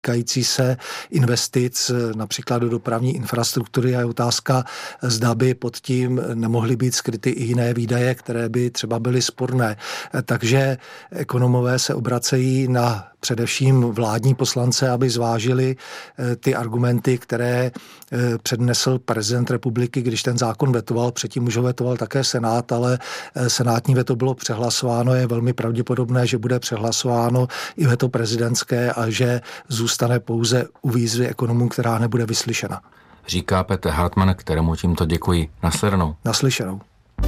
týkající se investic například do dopravní infrastruktury a je otázka, zda by pod tím nemohly být skryty i jiné výdaje, které by třeba byly sporné. Takže ekonomové se obracejí na především vládní poslance, aby zvážili ty argumenty, které přednesl prezident republiky, když ten zákon vetoval. Předtím už ho vetoval také Senát, ale senátní veto bylo přehlasováno. Je velmi pravděpodobné, že bude přehlasováno i veto prezidentské a že zůstane pouze u výzvy ekonomů, která nebude vyslyšena. Říká Petr Hartmann, kterému tímto děkuji. Naslyšenou. Naslyšenou.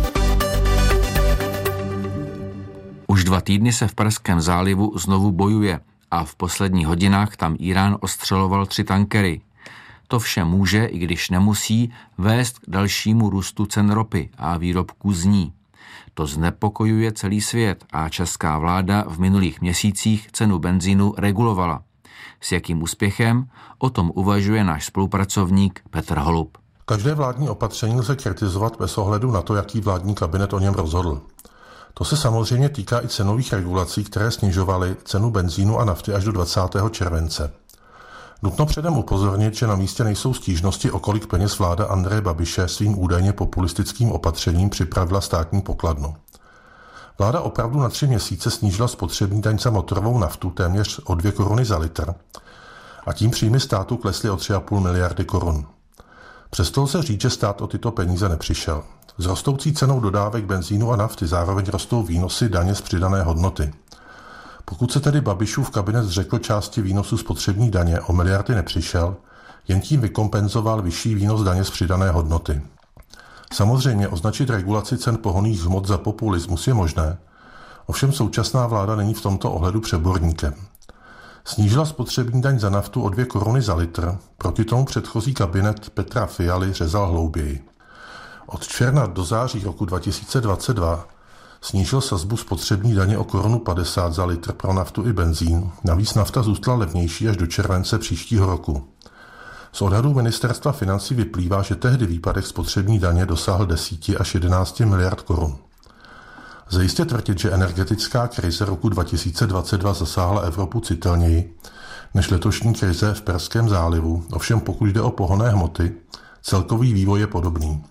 Už 2 týdny se v Perském zálivu znovu bojuje a v posledních hodinách tam Irán ostřeloval 3 tankery. To vše může, i když nemusí, vést k dalšímu růstu cen ropy a výrobků z ní. To znepokojuje celý svět a česká vláda v minulých měsících cenu benzínu regulovala. S jakým úspěchem? O tom uvažuje náš spolupracovník Petr Holub. Každé vládní opatření lze kritizovat bez ohledu na to, jaký vládní kabinet o něm rozhodl. To se samozřejmě týká i cenových regulací, které snižovaly cenu benzínu a nafty až do 20. července. Nutno předem upozornit, že na místě nejsou stížnosti, o kolik peněz vláda Andreje Babiše svým údajně populistickým opatřením připravila státní pokladnu. Vláda opravdu na 3 měsíce snížila spotřební daň za motorovou naftu téměř o 2 koruny za litr a tím příjmy státu klesly o 3,5 miliardy korun. Přesto lze říct, že stát o tyto peníze nepřišel. S rostoucí cenou dodávek benzínu a nafty zároveň rostou výnosy daně z přidané hodnoty. Pokud se tedy Babišův kabinet zřekl části výnosu spotřební daně, o miliardy nepřišel, jen tím vykompenzoval vyšší výnos daně z přidané hodnoty. Samozřejmě označit regulaci cen pohonných hmot za populismus je možné, ovšem současná vláda není v tomto ohledu přeborníkem. Snížila spotřební daň za naftu o 2 koruny za litr, proti tomu předchozí kabinet Petra Fialy řezal hlouběji. Od června do září roku 2022 snížil sazbu spotřební daně o 1,50 Kč za litr pro naftu i benzín, navíc nafta zůstala levnější až do července příštího roku. Z odhadů ministerstva financí vyplývá, že tehdy výpadek spotřební daně dosáhl 10 až 11 miliard korun. Lze jistě tvrdit, že energetická krize roku 2022 zasáhla Evropu citelněji než letošní krize v Perském zálivu, ovšem pokud jde o pohonné hmoty, celkový vývoj je podobný.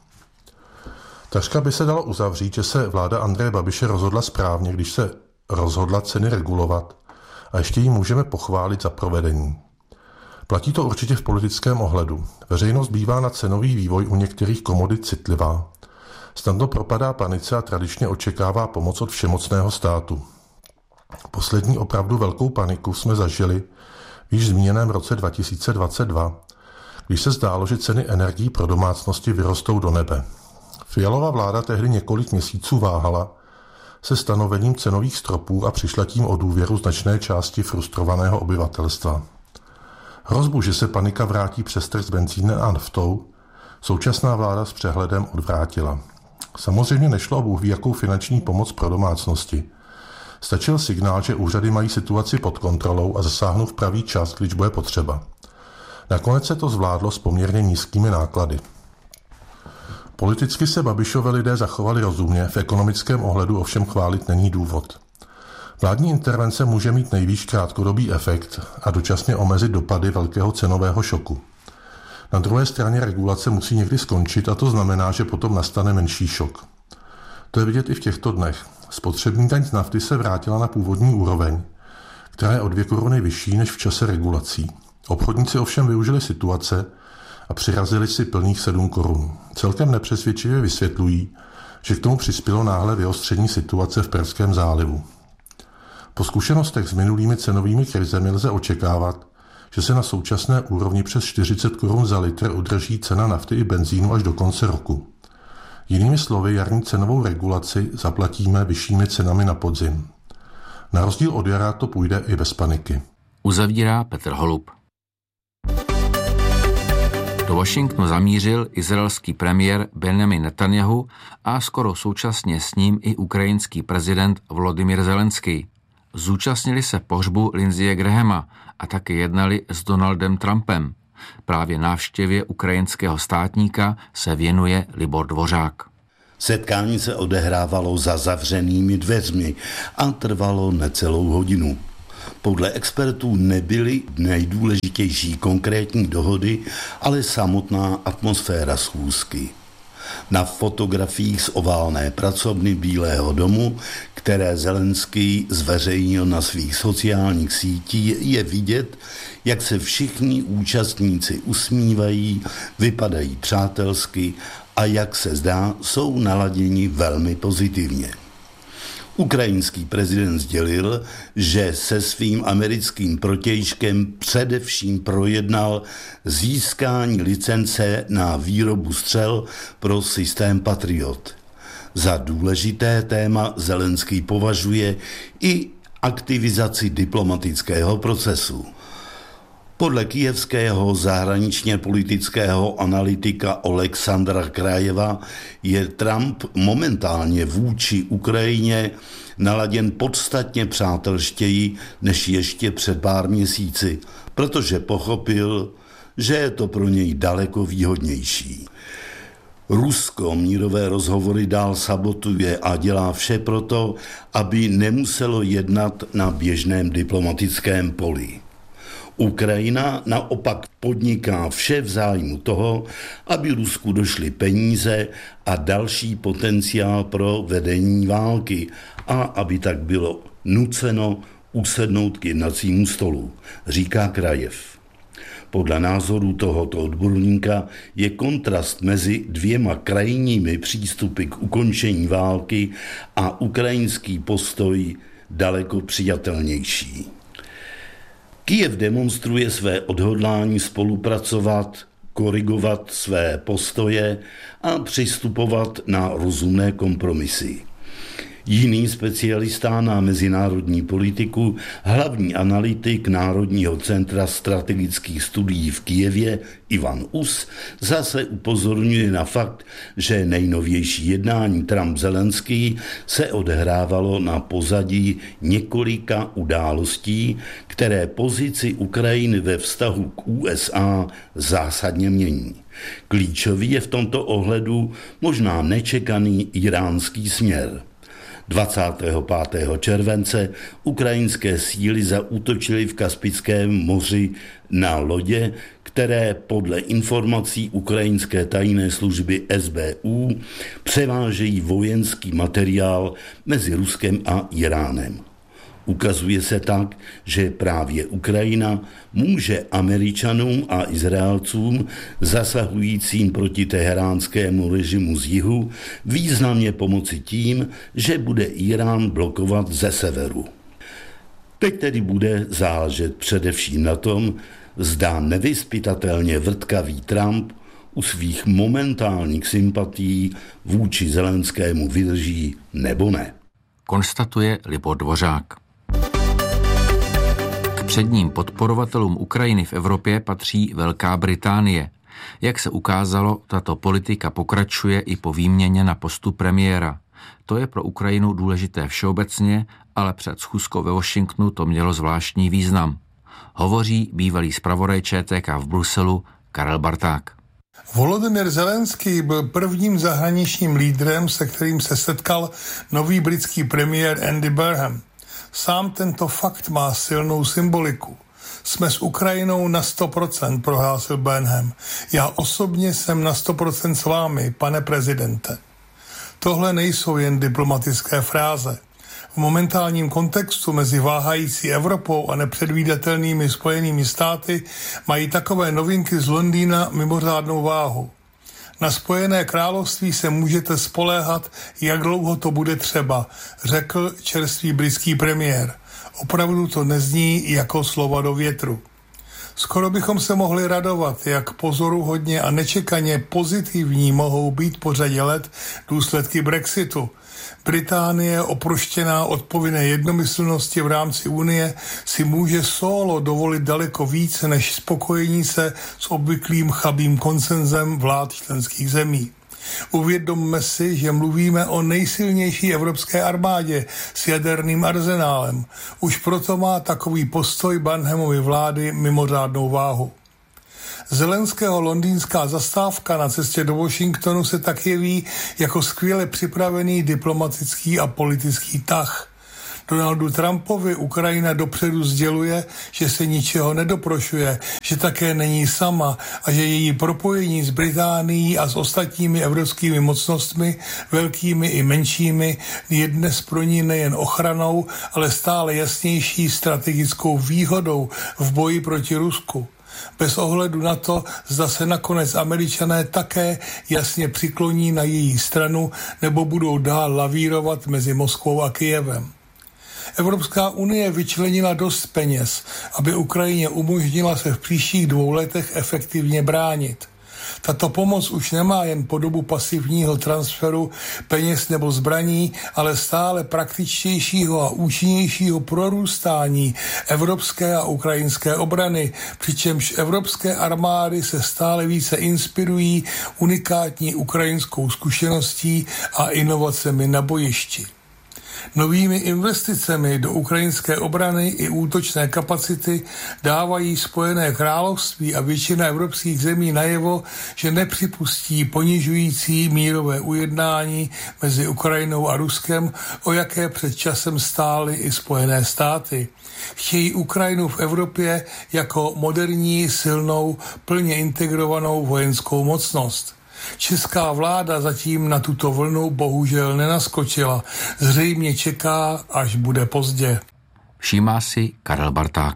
Takřka by se dalo uzavřít, že se vláda Andreje Babiše rozhodla správně, když se rozhodla ceny regulovat a ještě ji můžeme pochválit za provedení. Platí to určitě v politickém ohledu. Veřejnost bývá na cenový vývoj u některých komodit citlivá. Snadno propadá panice a tradičně očekává pomoc od všemocného státu. Poslední opravdu velkou paniku jsme zažili v již zmíněném roce 2022, když se zdálo, že ceny energií pro domácnosti vyrostou do nebe. Fialova vláda tehdy několik měsíců váhala se stanovením cenových stropů a přišla tím o důvěru značné části frustrovaného obyvatelstva. Hrozbu, že se panika vrátí přes trh s benzínem a naftou, současná vláda s přehledem odvrátila. Samozřejmě nešlo o bůhví jakou finanční pomoc pro domácnosti. Stačil signál, že úřady mají situaci pod kontrolou a zasáhnou v pravý čas, když bude potřeba. Nakonec se to zvládlo s poměrně nízkými náklady. Politicky se Babišovi lidé zachovali rozumně, v ekonomickém ohledu ovšem chválit není důvod. Vládní intervence může mít nejvýš krátkodobý efekt a dočasně omezit dopady velkého cenového šoku. Na druhé straně regulace musí někdy skončit a to znamená, že potom nastane menší šok. To je vidět i v těchto dnech. Spotřební daň z nafty se vrátila na původní úroveň, která je o 2 koruny vyšší než v čase regulací. Obchodníci ovšem využili situace a přirazili si plných 7 korun. Celkem nepřesvědčivě vysvětlují, že k tomu přispělo náhle vyostření situace v Perském zálivu. Po zkušenostech s minulými cenovými krizemi lze očekávat, že se na současné úrovni přes 40 korun za litr udrží cena nafty i benzínu až do konce roku. Jinými slovy, jarní cenovou regulaci zaplatíme vyššími cenami na podzim. Na rozdíl od jara to půjde i bez paniky. Uzavírá Petr Holub. Do Washingtonu zamířil izraelský premiér Benjamin Netanjahu a skoro současně s ním i ukrajinský prezident Volodymyr Zelenský. Zúčastnili se pohřbu Lindseye Grahama a taky jednali s Donaldem Trumpem. Právě návštěvě ukrajinského státníka se věnuje Libor Dvořák. Setkání se odehrávalo za zavřenými dveřmi a trvalo necelou hodinu. Podle expertů nebyly nejdůležitější konkrétní dohody, ale samotná atmosféra schůzky. Na fotografiích z oválné pracovny Bílého domu, které Zelenský zveřejnil na svých sociálních sítích, je vidět, jak se všichni účastníci usmívají, vypadají přátelsky a jak se zdá, jsou naladěni velmi pozitivně. Ukrajinský prezident sdělil, že se svým americkým protějškem především projednal získání licence na výrobu střel pro systém Patriot. Za důležité téma Zelenský považuje i aktivizaci diplomatického procesu. Podle kyjevského zahraničně politického analytika Oleksandra Krajeva je Trump momentálně vůči Ukrajině naladěn podstatně přátelštěji než ještě před pár měsíci, protože pochopil, že je to pro něj daleko výhodnější. Rusko mírové rozhovory dál sabotuje a dělá vše proto, aby nemuselo jednat na běžném diplomatickém poli. Ukrajina naopak podniká vše v zájmu toho, aby Rusku došly peníze a další potenciál pro vedení války a aby tak bylo nuceno usednout k jednacímu stolu, říká Krajev. Podle názoru tohoto odborníka je kontrast mezi dvěma krajními přístupy k ukončení války a ukrajinský postoj daleko přijatelnější. Kyjev demonstruje své odhodlání spolupracovat, korigovat své postoje a přistupovat na rozumné kompromisy. Jiný specialista na mezinárodní politiku, hlavní analytik Národního centra strategických studií v Kyjevě Ivan Us, zase upozorňuje na fakt, že nejnovější jednání Trump-Zelenský se odehrávalo na pozadí několika událostí, které pozici Ukrajiny ve vztahu k USA zásadně mění. Klíčový je v tomto ohledu možná nečekaný iránský směr. 25. července ukrajinské síly zaútočily v Kaspickém moři na lodě, které podle informací ukrajinské tajné služby SBU převážejí vojenský materiál mezi Ruskem a Iránem. Ukazuje se tak, že právě Ukrajina může Američanům a Izraelcům zasahujícím proti teheránskému režimu z jihu významně pomoci tím, že bude Irán blokovat ze severu. Teď tedy bude záležet především na tom, zda nevyzpytatelně vrtkavý Trump u svých momentálních sympatií vůči Zelenskému vydrží nebo ne. Konstatuje Libor Dvořák. K předním podporovatelům Ukrajiny v Evropě patří Velká Británie. Jak se ukázalo, tato politika pokračuje i po výměně na postu premiéra. To je pro Ukrajinu důležité všeobecně, ale před schůzkou ve Washingtonu to mělo zvláštní význam. Hovoří bývalý zpravodaj ČTK v Bruselu Karel Barták. Volodymyr Zelenský byl prvním zahraničním lídrem, se kterým se setkal nový britský premiér Andy Burnham. Sám tento fakt má silnou symboliku. Jsme s Ukrajinou na 100%, prohlásil Burnham. Já osobně jsem na 100% s vámi, pane prezidente. Tohle nejsou jen diplomatické fráze. V momentálním kontextu mezi váhající Evropou a nepředvídatelnými Spojenými státy mají takové novinky z Londýna mimořádnou váhu. Na Spojené království se můžete spoléhat, jak dlouho to bude třeba, řekl čerstvý britský premiér. Opravdu to nezní jako slova do větru. Skoro bychom se mohli radovat, jak pozoruhodně a nečekaně pozitivní mohou být po řadě let důsledky Brexitu. Británie, oproštěná od povinné jednomyslnosti v rámci Unie, si může solo dovolit daleko víc než spokojení se s obvyklým chabým konsenzem vlád členských zemí. Uvědomme si, že mluvíme o nejsilnější evropské armádě s jaderným arzenálem. Už proto má takový postoj Burnhamovy vlády mimořádnou váhu. Zelenského londýnská zastávka na cestě do Washingtonu se tak jeví jako skvěle připravený diplomatický a politický tah. Donaldu Trumpovi Ukrajina dopředu sděluje, že se ničeho nedoprošuje, že také není sama a že její propojení s Británií a s ostatními evropskými mocnostmi, velkými i menšími, je dnes pro ní nejen ochranou, ale stále jasnější strategickou výhodou v boji proti Rusku. Bez ohledu na to, zda se nakonec Američané také jasně přikloní na její stranu nebo budou dál lavírovat mezi Moskvou a Kyjevem. Evropská unie vyčlenila dost peněz, aby Ukrajině umožnila se v příštích 2 letech efektivně bránit. Tato pomoc už nemá jen podobu pasivního transferu peněz nebo zbraní, ale stále praktičtějšího a účinnějšího prorůstání evropské a ukrajinské obrany, přičemž evropské armády se stále více inspirují unikátní ukrajinskou zkušeností a inovacemi na bojišti. Novými investicemi do ukrajinské obrany i útočné kapacity dávají Spojené království a většina evropských zemí najevo, že nepřipustí ponižující mírové ujednání mezi Ukrajinou a Ruskem, o jaké před časem stály i Spojené státy. Chtějí Ukrajinu v Evropě jako moderní, silnou, plně integrovanou vojenskou mocnost. Česká vláda zatím na tuto vlnu bohužel nenaskočila. Zřejmě čeká, až bude pozdě. Všímá si Karel Barták.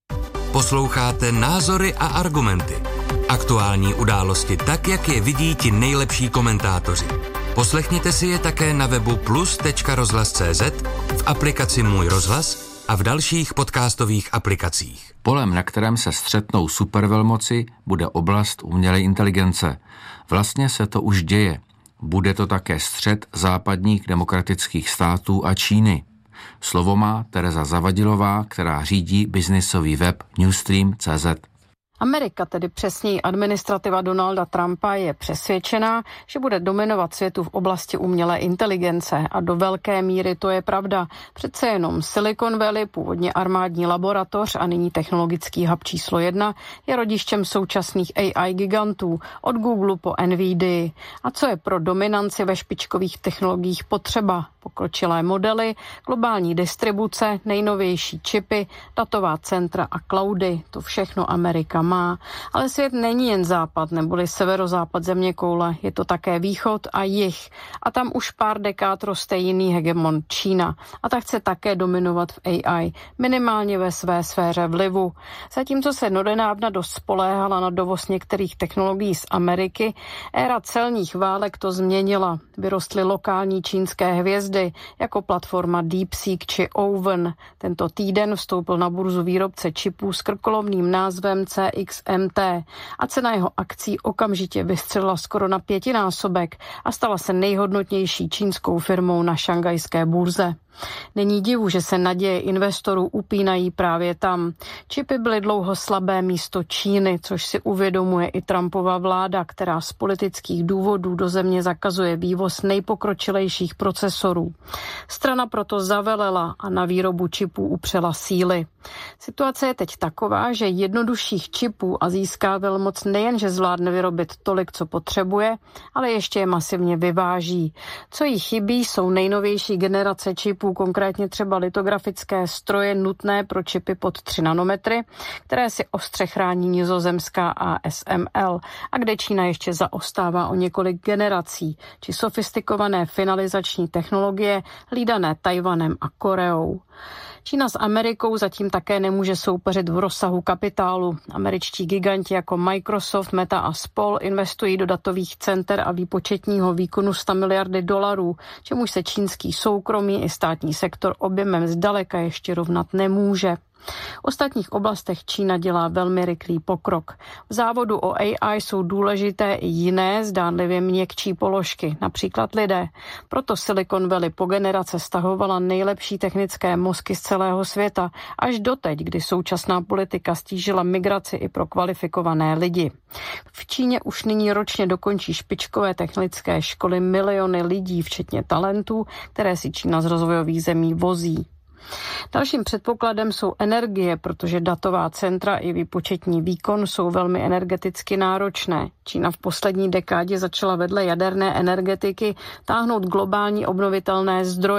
Posloucháte Názory a argumenty. Aktuální události tak, jak je vidí ti nejlepší komentátoři. Poslechněte si je také na webu plus.rozhlas.cz, v aplikaci Můj rozhlas a v dalších podcastových aplikacích. Polem, na kterém se střetnou supervelmoci, bude oblast umělé inteligence. Vlastně se to už děje. Bude to také střet západních demokratických států a Číny. Slovo má Tereza Zavadilová, která řídí biznisový web Newstream.cz. Amerika, tedy přesněji administrativa Donalda Trumpa, je přesvědčená, že bude dominovat světu v oblasti umělé inteligence a do velké míry to je pravda. Přece jenom Silicon Valley, původně armádní laboratoř a nyní technologický hub číslo 1, je rodištěm současných AI gigantů od Google po NVIDIA. A co je pro dominanci ve špičkových technologiích potřeba? Pokročilé modely, globální distribuce, nejnovější čipy, datová centra a cloudy. To všechno Amerika má. Ale svět není jen západ neboli severozápad zeměkoule, je to také východ a jih. A tam už pár dekád roste jiný hegemon Čína. A ta chce také dominovat v AI, minimálně ve své sféře vlivu. Zatímco se donedávna dost spoléhala na dovoz některých technologií z Ameriky, éra celních válek to změnila. Vyrostly lokální čínské hvězdy, jako platforma DeepSeek či Oven. Tento týden vstoupil na burzu výrobce čipů s krkolomným názvem CXMT a cena jeho akcí okamžitě vystřelila skoro na 5násobek a stala se nejhodnotnější čínskou firmou na šanghajské burze. Není divu, že se naděje investorů upínají právě tam. Čipy byly dlouho slabé místo Číny, což si uvědomuje i Trumpova vláda, která z politických důvodů do země zakazuje vývoz nejpokročilejších procesorů. Strana proto zavelela a na výrobu čipů upřela síly. Situace je teď taková, že jednodušších čipů a získá velmoc nejenže zvládne vyrobit tolik, co potřebuje, ale ještě je masivně vyváží. Co jí chybí, jsou nejnovější generace čipů, konkrétně třeba litografické stroje nutné pro čipy pod 3 nanometry, které si ostře chrání nizozemská ASML a kde Čína ještě zaostává o několik generací, či sofistikované finalizační technologie hlídané Tajvanem a Koreou. Čína s Amerikou zatím také nemůže soupeřit v rozsahu kapitálu. Američtí giganti jako Microsoft, Meta a spol investují do datových center a výpočetního výkonu 100 miliardy dolarů, čemuž se čínský soukromý i státní sektor objemem zdaleka ještě rovnat nemůže. V ostatních oblastech Čína dělá velmi rychlý pokrok. V závodu o AI jsou důležité i jiné, zdánlivě měkčí položky, například lidé. Proto Silicon Valley po generace stahovala nejlepší technické mozky z celého světa, až doteď, kdy současná politika stížila migraci i pro kvalifikované lidi. V Číně už nyní ročně dokončí špičkové technické školy miliony lidí, včetně talentů, které si Čína z rozvojových zemí vozí. Dalším předpokladem jsou energie, protože datová centra i výpočetní výkon jsou velmi energeticky náročné. Čína v poslední dekádě začala vedle jaderné energetiky táhnout globální obnovitelné zdroje.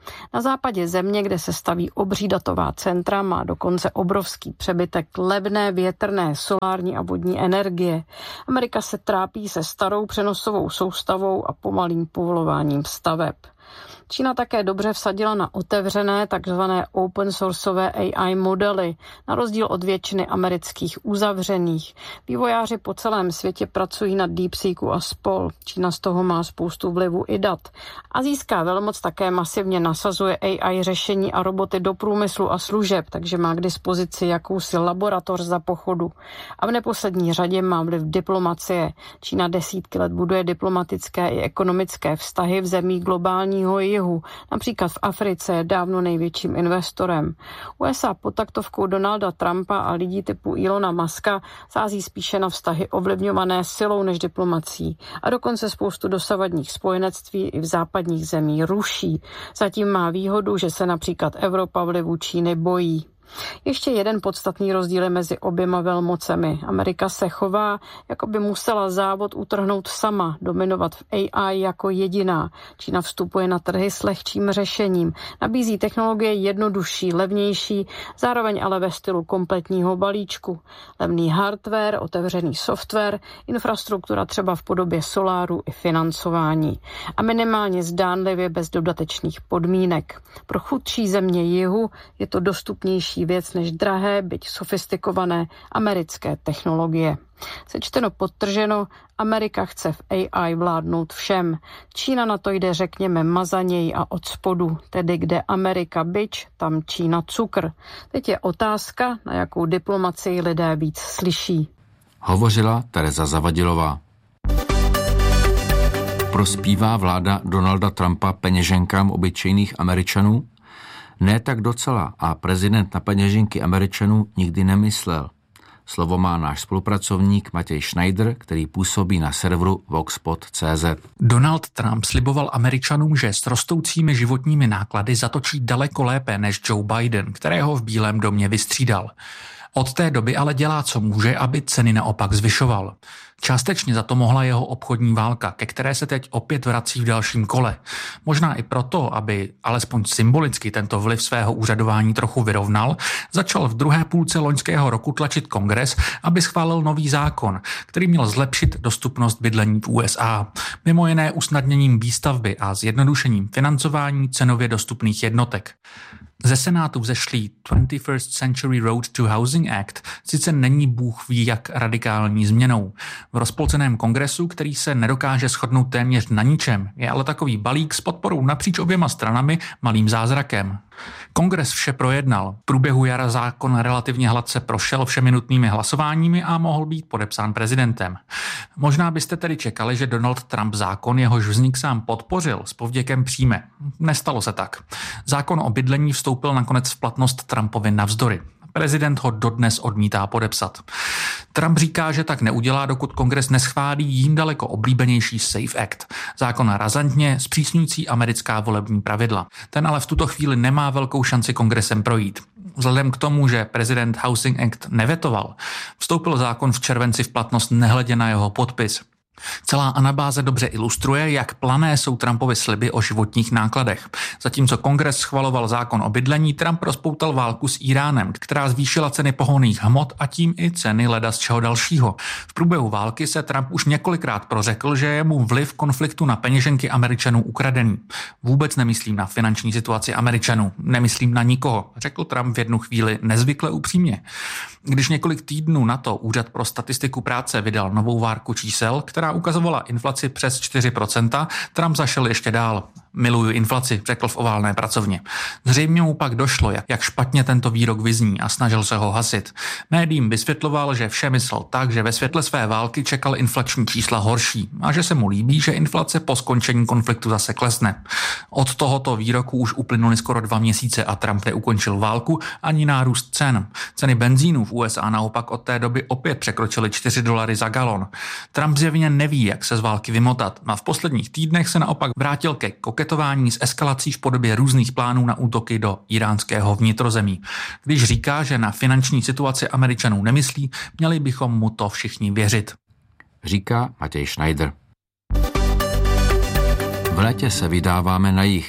Na západě země, kde se staví obří datová centra, má dokonce obrovský přebytek levné větrné, solární a vodní energie. Amerika se trápí se starou přenosovou soustavou a pomalým povolováním staveb. Čína také dobře vsadila na otevřené, takzvané open sourceové AI modely, na rozdíl od většiny amerických uzavřených. Vývojáři po celém světě pracují na DeepSeeku a spol. Čína z toho má spoustu vlivu i dat. Asijská velmoc také masivně nasazuje AI řešení a roboty do průmyslu a služeb, takže má k dispozici jakousi laboratoř za pochodu. A v neposlední řadě má vliv diplomacie. Čína desítky let buduje diplomatické i ekonomické vztahy v zemích globálního jihu. Například v Africe je dávno největším investorem. USA pod taktovkou Donalda Trumpa a lidí typu Elona Muska sází spíše na vztahy ovlivňované silou než diplomací a dokonce spoustu dosavadních spojenectví i v západních zemí ruší. Zatím má výhodu, že se například Evropa vlivu Číny bojí. Ještě jeden podstatný rozdíl je mezi oběma velmocemi. Amerika se chová, jako by musela závod utrhnout sama, dominovat v AI jako jediná. Čína vstupuje na trhy s lehčím řešením, nabízí technologie jednodušší, levnější, zároveň ale ve stylu kompletního balíčku. Levný hardware, otevřený software, infrastruktura třeba v podobě soláru i financování. A minimálně zdánlivě bez dodatečných podmínek. Pro chudší země jihu je to dostupnější věc než drahé, byť sofistikované americké technologie. Sečteno podtrženo, Amerika chce v AI vládnout všem. Čína na to jde, řekněme, mazaněji a od spodu, tedy kde Amerika bič, tam Čína cukr. Teď je otázka, na jakou diplomacii lidé víc slyší. Hovořila Tereza Zavadilová. Prospívá vláda Donalda Trumpa peněženkám obyčejných Američanů? Ne tak docela a prezident na peněženky Američanů nikdy nemyslel. Slovo má náš spolupracovník Matěj Schneider, který působí na serveru Voxpod.cz. Donald Trump sliboval Američanům, že s rostoucími životními náklady zatočí daleko lépe než Joe Biden, kterého v Bílém domě vystřídal. Od té doby ale dělá, co může, aby ceny naopak zvyšoval. Částečně za to mohla jeho obchodní válka, ke které se teď opět vrací v dalším kole. Možná i proto, aby alespoň symbolicky tento vliv svého úřadování trochu vyrovnal, začal v druhé půlce loňského roku tlačit Kongres, aby schválil nový zákon, který měl zlepšit dostupnost bydlení v USA. Mimo jiné usnadněním výstavby a zjednodušením financování cenově dostupných jednotek. Ze Senátu vzešlý 21st Century Road to Housing Act sice není bůh ví jak radikální změnou. V rozpolceném kongresu, který se nedokáže shodnout téměř na ničem, je ale takový balík s podporou napříč oběma stranami malým zázrakem. Kongres vše projednal. V průběhu jara zákon relativně hladce prošel všemi nutnými hlasováními a mohl být podepsán prezidentem. Možná byste tedy čekali, že Donald Trump zákon, jehož vznik sám podpořil, s povděkem přijme. Nestalo se tak. Zákon o bydlení vstoupil nakonec v platnost Trumpovi navzdory. Prezident ho dodnes odmítá podepsat. Trump říká, že tak neudělá, dokud Kongres neschválí jím daleko oblíbenější SAFE Act, zákon razantně zpřísňující americká volební pravidla. Ten ale v tuto chvíli nemá velkou šanci Kongresem projít. Vzhledem k tomu, že prezident Housing Act nevetoval, vstoupil zákon v červenci v platnost nehledě na jeho podpis. Celá anabáze dobře ilustruje, jak plané jsou Trumpovy sliby o životních nákladech. Zatímco Kongres schvaloval zákon o bydlení, Trump rozpoutal válku s Íránem, která zvýšila ceny pohonných hmot a tím i ceny leda z čeho dalšího. V průběhu války se Trump už několikrát prořekl, že je mu vliv konfliktu na peněženky Američanů ukradený. Vůbec nemyslím na finanční situaci Američanů, nemyslím na nikoho, řekl Trump v jednu chvíli nezvykle upřímně. Když několik týdnů na to Úřad pro statistiku práce vydal novou várku čísel, která ukazovala inflaci přes 4%, Trump zašel ještě dál. Miluju inflaci, řekl v oválné pracovně. Zřejmě mu pak došlo, jak špatně tento výrok vyzní a snažil se ho hasit. Médiím vysvětloval, že vše myslel tak, že ve světle své války čekal inflační čísla horší a že se mu líbí, že inflace po skončení konfliktu zase klesne. Od tohoto výroku už uplynuly skoro 2 měsíce a Trump neukončil válku ani nárůst cen. Ceny benzínu v USA naopak od té doby opět překročily $4 za galon. Trump zjevně neví, jak se z války vymotat a v posledních týdnech se naopak vrátil ke koketování s eskalací v podobě různých plánů na útoky do iránského vnitrozemí. Když říká, že na finanční situaci Američanů nemyslí, měli bychom mu to všichni věřit. Říká Matěj Schneider. V létě se vydáváme na jih.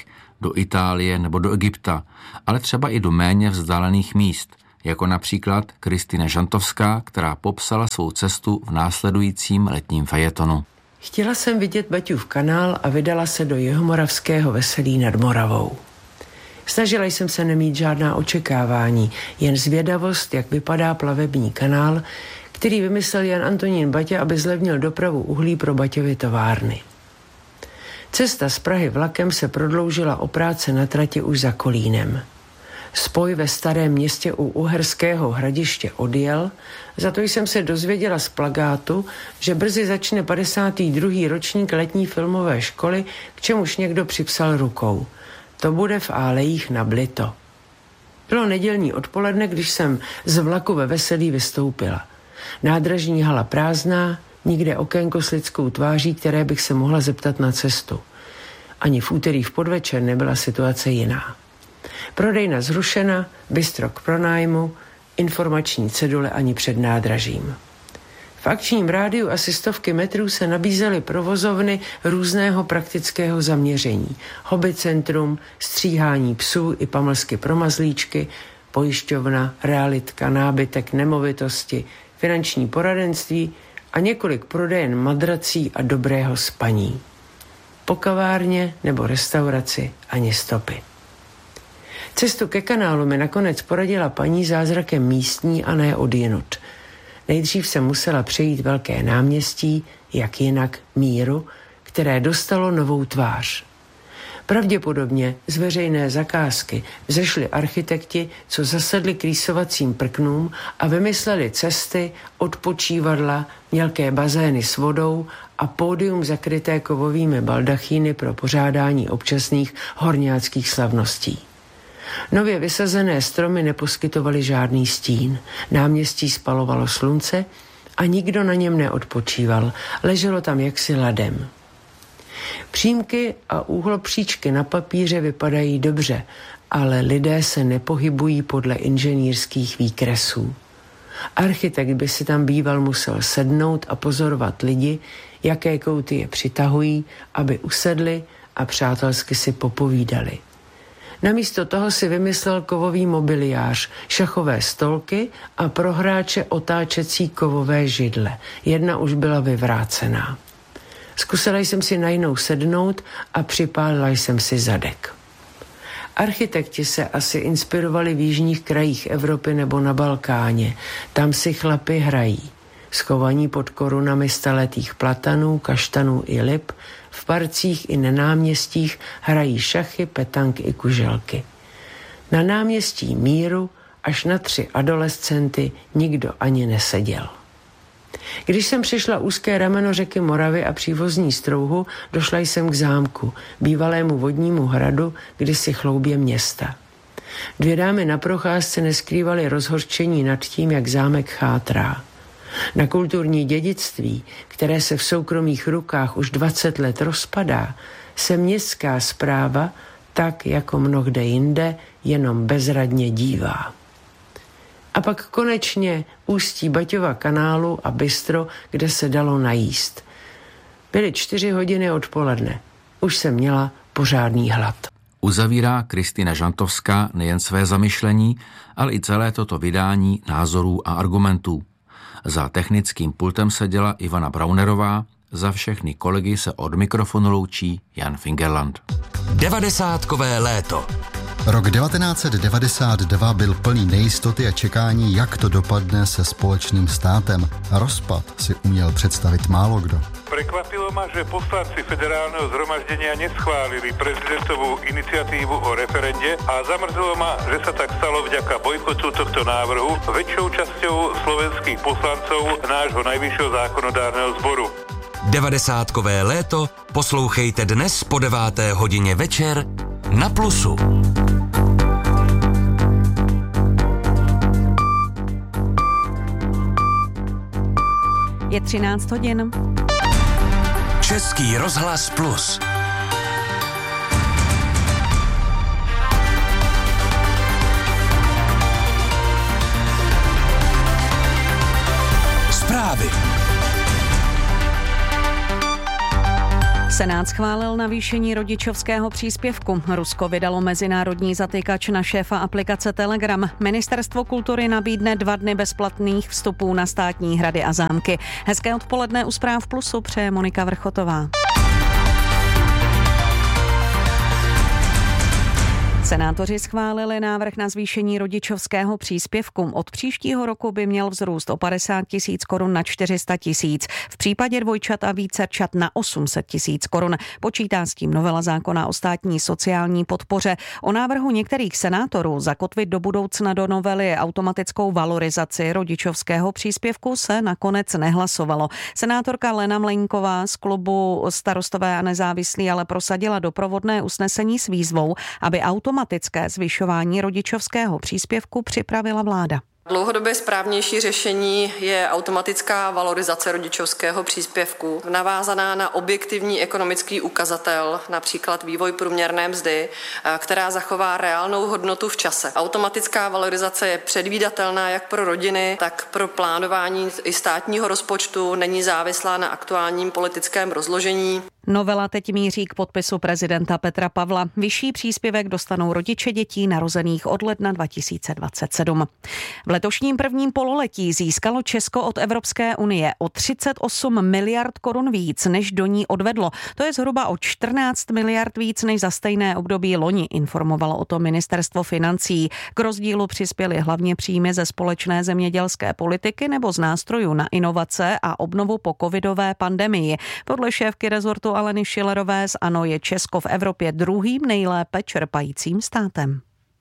do Itálie nebo do Egypta, ale třeba i do méně vzdálených míst, jako například Kristýna Žantovská, která popsala svou cestu v následujícím letním fejetonu. Chtěla jsem vidět Baťův kanál a vydala se do jihomoravského Veselí nad Moravou. Snažila jsem se nemít žádná očekávání, jen zvědavost, jak vypadá plavební kanál, který vymyslel Jan Antonín Baťa, aby zlevnil dopravu uhlí pro Baťovy továrny. Cesta z Prahy vlakem se prodloužila o práce na trati už za Kolínem. Spoj ve Starém Městě u Uherského Hradiště odjel, za to jsem se dozvěděla z plakátu, že brzy začne 52. ročník letní filmové školy, k čemuž někdo připsal rukou. To bude v Álejích na Blito. Bylo nedělní odpoledne, když jsem z vlaku ve Veselí vystoupila. Nádražní hala prázdná, nikde okénko s lidskou tváří, které bych se mohla zeptat na cestu. Ani v úterý v podvečer nebyla situace jiná. Prodejna zrušena, bistro k pronájmu, informační cedule ani před nádražím. V akčním rádiu asi 100 metrů se nabízely provozovny různého praktického zaměření. Hobbycentrum, stříhání psů i pamlsky pro mazlíčky, pojišťovna, realitka, nábytek, nemovitosti, finanční poradenství a několik prodejen madrací a dobrého spaní. Po kavárně nebo restauraci ani stopy. Cestu ke kanálu mi nakonec poradila paní zázrakem místní a ne odjinud. Nejdřív jsem musela přejít velké náměstí, jak jinak Míru, které dostalo novou tvář. Pravděpodobně z veřejné zakázky vzešli architekti, co zasedli k rýsovacím prknům a vymysleli cesty, odpočívadla, mělké bazény s vodou a pódium zakryté kovovými baldachíny pro pořádání občasných horňáckých slavností. Nově vysazené stromy neposkytovaly žádný stín, náměstí spalovalo slunce a nikdo na něm neodpočíval, leželo tam jaksi ladem. Přímky a úhlopříčky na papíře vypadají dobře, ale lidé se nepohybují podle inženýrských výkresů. Architekt by si tam býval musel sednout a pozorovat lidi, jaké kouty je přitahují, aby usedli a přátelsky si popovídali. Namísto toho si vymyslel kovový mobiliář, šachové stolky a pro hráče otáčecí kovové židle. Jedna už byla vyvrácená. Zkusila jsem si na jinou sednout a připálila jsem si zadek. Architekti se asi inspirovali v jižních krajích Evropy nebo na Balkáně. Tam si chlapi hrají. Schovaní pod korunami staletých platanů, kaštanů i lip, v parcích i na náměstích hrají šachy, petanky i kuželky. Na náměstí Míru až na 3 adolescenty nikdo ani neseděl. Když jsem přišla úzké rameno řeky Moravy a přívozní Strouhu, došla jsem k zámku, bývalému vodnímu hradu, kdysi chloubě města. 2 dámy na procházce neskrývaly rozhořčení nad tím, jak zámek chátrá. Na kulturní dědictví, které se v soukromých rukách už 20 let rozpadá, se městská správa, tak jako mnohde jinde, jenom bezradně dívá. A pak konečně ústí Baťova kanálu a bistro, kde se dalo najíst. Byly 4 hodiny odpoledne. Už jsem měla pořádný hlad. Uzavírá Kristýna Žantovská nejen své zamyšlení, ale i celé toto vydání názorů a argumentů. Za technickým pultem seděla Ivana Braunerová, za všechny kolegy se od mikrofonu loučí Jan Fingerland. 90kové léto. Rok 1992 byl plný nejistoty a čekání, jak to dopadne se společným státem. Rozpad si uměl představit málo kdo. Prekvapilo ma, že poslanci federálneho zhromaždenia neschválili prezidentovú iniciatívu o referende a zamrzelo ma, že sa tak stalo vďaka bojkotu tohto návrhu väčšou časťou slovenských poslancov nášho najvyššieho zákonodárneho zboru. 90kové léto poslouchejte dnes po 9. hodině večer na Plusu. Je 13 hodin. Český rozhlas Plus. Zprávy. Senát schválil navýšení rodičovského příspěvku. Rusko vydalo mezinárodní zatykač na šéfa aplikace Telegram. Ministerstvo kultury nabídne 2 dny bezplatných vstupů na státní hrady a zámky. Hezké odpoledne u Zpráv Plusu přeje Monika Vrchotová. Senátoři schválili návrh na zvýšení rodičovského příspěvku. Od příštího roku by měl vzrůst o 50 000 korun na 400 000. V případě dvojčat a vícerčat na 800 000 korun. Počítá s tím novela zákona o státní sociální podpoře. O návrhu některých senátorů zakotvit do budoucna do novely automatickou valorizaci rodičovského příspěvku se nakonec nehlasovalo. Senátorka Lena Mlejnková z klubu Starostové a nezávislí ale prosadila doprovodné usnesení s výzvou, aby automatické zvyšování rodičovského příspěvku připravila vláda. Dlouhodobě správnější řešení je automatická valorizace rodičovského příspěvku, navázaná na objektivní ekonomický ukazatel, například vývoj průměrné mzdy, která zachová reálnou hodnotu v čase. Automatická valorizace je předvídatelná jak pro rodiny, tak pro plánování i státního rozpočtu, není závislá na aktuálním politickém rozložení. Novela teď míří k podpisu prezidenta Petra Pavla. Vyšší příspěvek dostanou rodiče dětí narozených od ledna 2027. V letošním prvním pololetí získalo Česko od Evropské unie o 38 miliard korun víc, než do ní odvedlo. To je zhruba o 14 miliard víc než za stejné období loni, informovalo o tom ministerstvo financí. K rozdílu přispěly hlavně příjmy ze společné zemědělské politiky nebo z nástrojů na inovace a obnovu po covidové pandemii. Podle šéfky rezortu Aleny Schillerové z ANO je Česko v Evropě druhým nejlépe čerpajícím státem.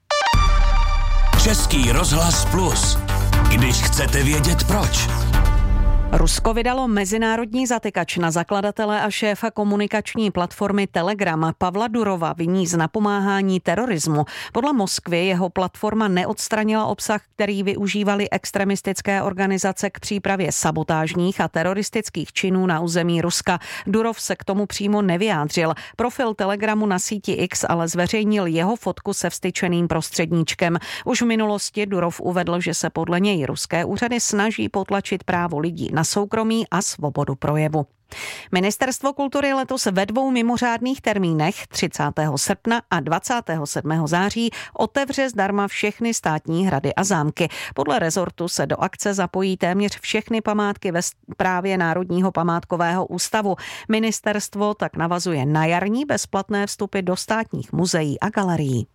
Český rozhlas Plus. Když chcete vědět proč. Rusko vydalo mezinárodní zatykač na zakladatele a šéfa komunikační platformy Telegram Pavla Durova viní z napomáhání terorismu. Podle Moskvy jeho platforma neodstranila obsah, který využívaly extremistické organizace k přípravě sabotážních a teroristických činů na území Ruska. Durov se k tomu přímo nevyjádřil. Profil Telegramu na síti X ale zveřejnil jeho fotku se vstyčeným prostředníčkem. Už v minulosti Durov uvedl, že se podle něj ruské úřady snaží potlačit právo lidí na soukromí a svobodu projevu. Ministerstvo kultury letos ve 2 mimořádných termínech 30. srpna a 27. září otevře zdarma všechny státní hrady a zámky. Podle rezortu se do akce zapojí téměř všechny památky ve správě Národního památkového ústavu. Ministerstvo tak navazuje na jarní bezplatné vstupy do státních muzeí a galerií.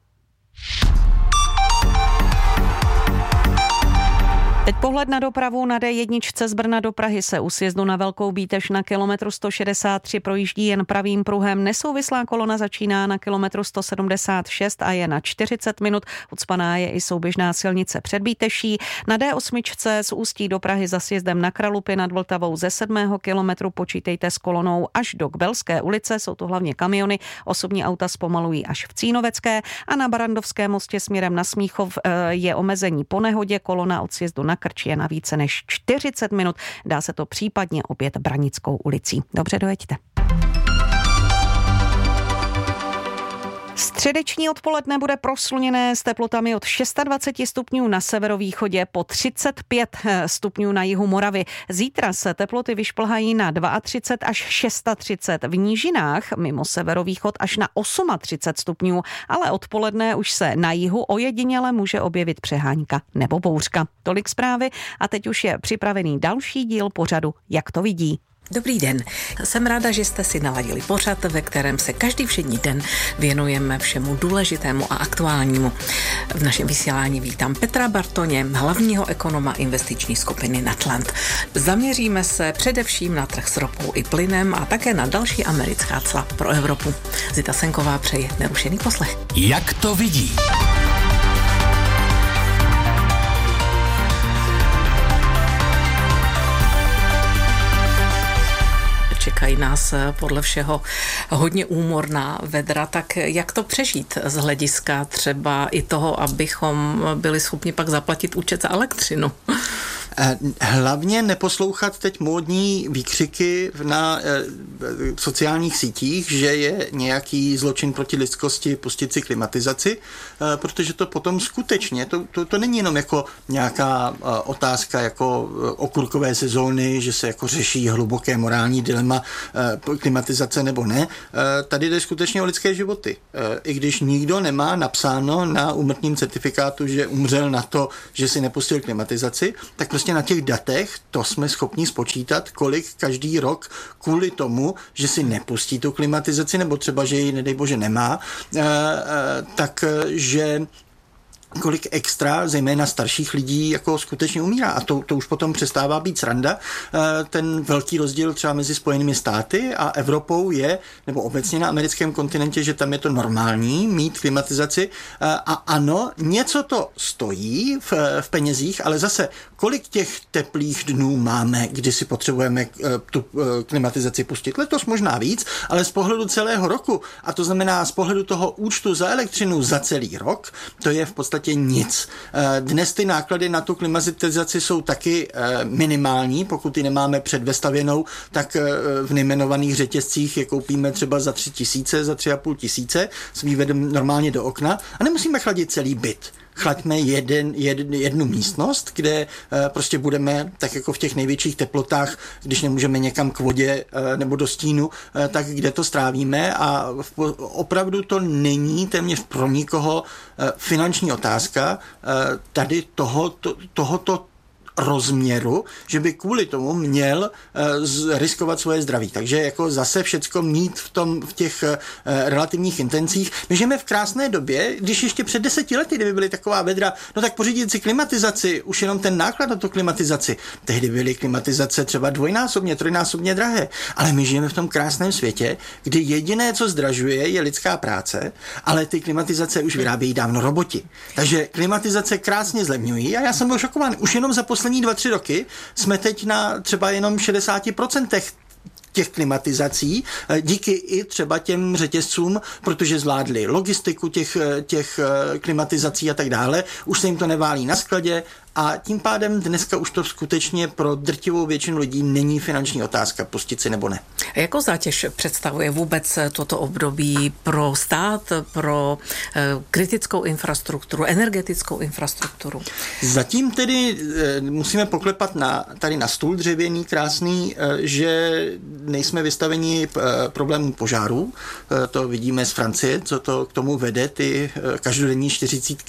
Teď pohled na dopravu. Na D1 z Brna do Prahy se u sjezdu na Velkou Bíteš na kilometru 163 projíždí jen pravým pruhem. Nesouvislá kolona začíná na kilometru 176 a je na 40 minut. Ucpaná je i souběžná silnice před Bíteší. Na D8 z Ústí do Prahy za sjezdem na Kralupy nad Vltavou ze 7. kilometru počítejte s kolonou až do Kbelské ulice. Jsou to hlavně kamiony. Osobní auta zpomalují až v Cínovecké a na Barandovském mostě směrem na Smíchov je omezení po nehodě. Kolona od sjezdu na Krč je na více než 40 minut. Dá se to případně objet Branickou ulicí. Dobře, dojeďte. Středeční odpoledne bude prosluněné s teplotami od 26 stupňů na severovýchodě po 35 stupňů na jihu Moravy. Zítra se teploty vyšplhají na 32 až 36. V nížinách mimo severovýchod až na 38 stupňů, ale odpoledne už se na jihu ojediněle může objevit přehánka nebo bouřka. Tolik zprávy a teď už je připravený další díl pořadu Jak to vidí. Dobrý den. Jsem ráda, že jste si naladili pořad, ve kterém se každý všední den věnujeme všemu důležitému a aktuálnímu. V našem vysílání vítám Petra Bartoně, hlavního ekonoma investiční skupiny Natland. Zaměříme se především na trh s ropou i plynem a také na další americká cla pro Evropu. Zita Senková přeje nerušený poslech. Jak to vidí? Čekají nás podle všeho hodně úmorná vedra, tak jak to přežít z hlediska třeba i toho, abychom byli schopni pak zaplatit účet za elektřinu? Hlavně neposlouchat teď módní výkřiky na sociálních sítích, že je nějaký zločin proti lidskosti pustit si klimatizaci, protože to potom skutečně, to není jenom jako nějaká otázka jako okurkové sezóny, že se jako řeší hluboké morální dilema klimatizace nebo ne. Tady jde skutečně o lidské životy. I když nikdo nemá napsáno na úmrtním certifikátu, že umřel na to, že si nepustil klimatizaci, tak prostě na těch datech to jsme schopni spočítat, kolik každý rok kvůli tomu, že si nepustí tu klimatizaci, nebo třeba, že ji, nedej bože, nemá, takže kolik extra, zejména starších lidí, jako skutečně umírá. A to už potom přestává být sranda. Ten velký rozdíl třeba mezi Spojenými státy a Evropou je, nebo obecně na americkém kontinentě, že tam je to normální mít klimatizaci. A ano, něco to stojí v penězích, ale zase, kolik těch teplých dnů máme, kdy si potřebujeme tu klimatizaci pustit? Letos možná víc, ale z pohledu celého roku, a to znamená z pohledu toho účtu za elektřinu za celý rok, to je v podstatě nic. Dnes ty náklady na tu klimatizaci jsou taky minimální, pokud ji nemáme předvestavěnou, tak v nejmenovaných řetězcích je koupíme třeba za 3 000, za 3 500, s vývedem normálně do okna a nemusíme chladit celý byt. Chlaďme jednu místnost, kde prostě budeme tak jako v těch největších teplotách, když nemůžeme někam k vodě nebo do stínu, tak kde to strávíme a opravdu to není téměř pro nikoho finanční otázka tady tohoto rozměru, že by kvůli tomu měl riskovat svoje zdraví. Takže jako zase všecko mít v těch relativních intencích. My žijeme v krásné době, když ještě před 10 lety, kdyby byly taková vedra, no tak pořídit si klimatizaci, už jenom ten náklad na tu klimatizaci. Tehdy byly klimatizace třeba dvojnásobně, trojnásobně drahé. Ale my žijeme v tom krásném světě, kdy jediné, co zdražuje, je lidská práce, ale ty klimatizace už vyrábějí dávno roboti. Takže klimatizace krásně zlevňují a já jsem byl šokován. Už jenom za poslední 2-3 roky jsme teď na třeba jenom 60% těch klimatizací, díky i třeba těm řetězcům, protože zvládli logistiku těch klimatizací a tak dále, už se jim to neválí na skladě a tím pádem dneska už to skutečně pro drtivou většinu lidí není finanční otázka, pustit si nebo ne. A jakou zátěž představuje vůbec toto období pro stát, pro kritickou infrastrukturu, energetickou infrastrukturu? Zatím tedy musíme poklepat tady na stůl dřevěný, krásný, že nejsme vystaveni problémům požárů. To vidíme z Francie, co to k tomu vede, ty každodenní 40.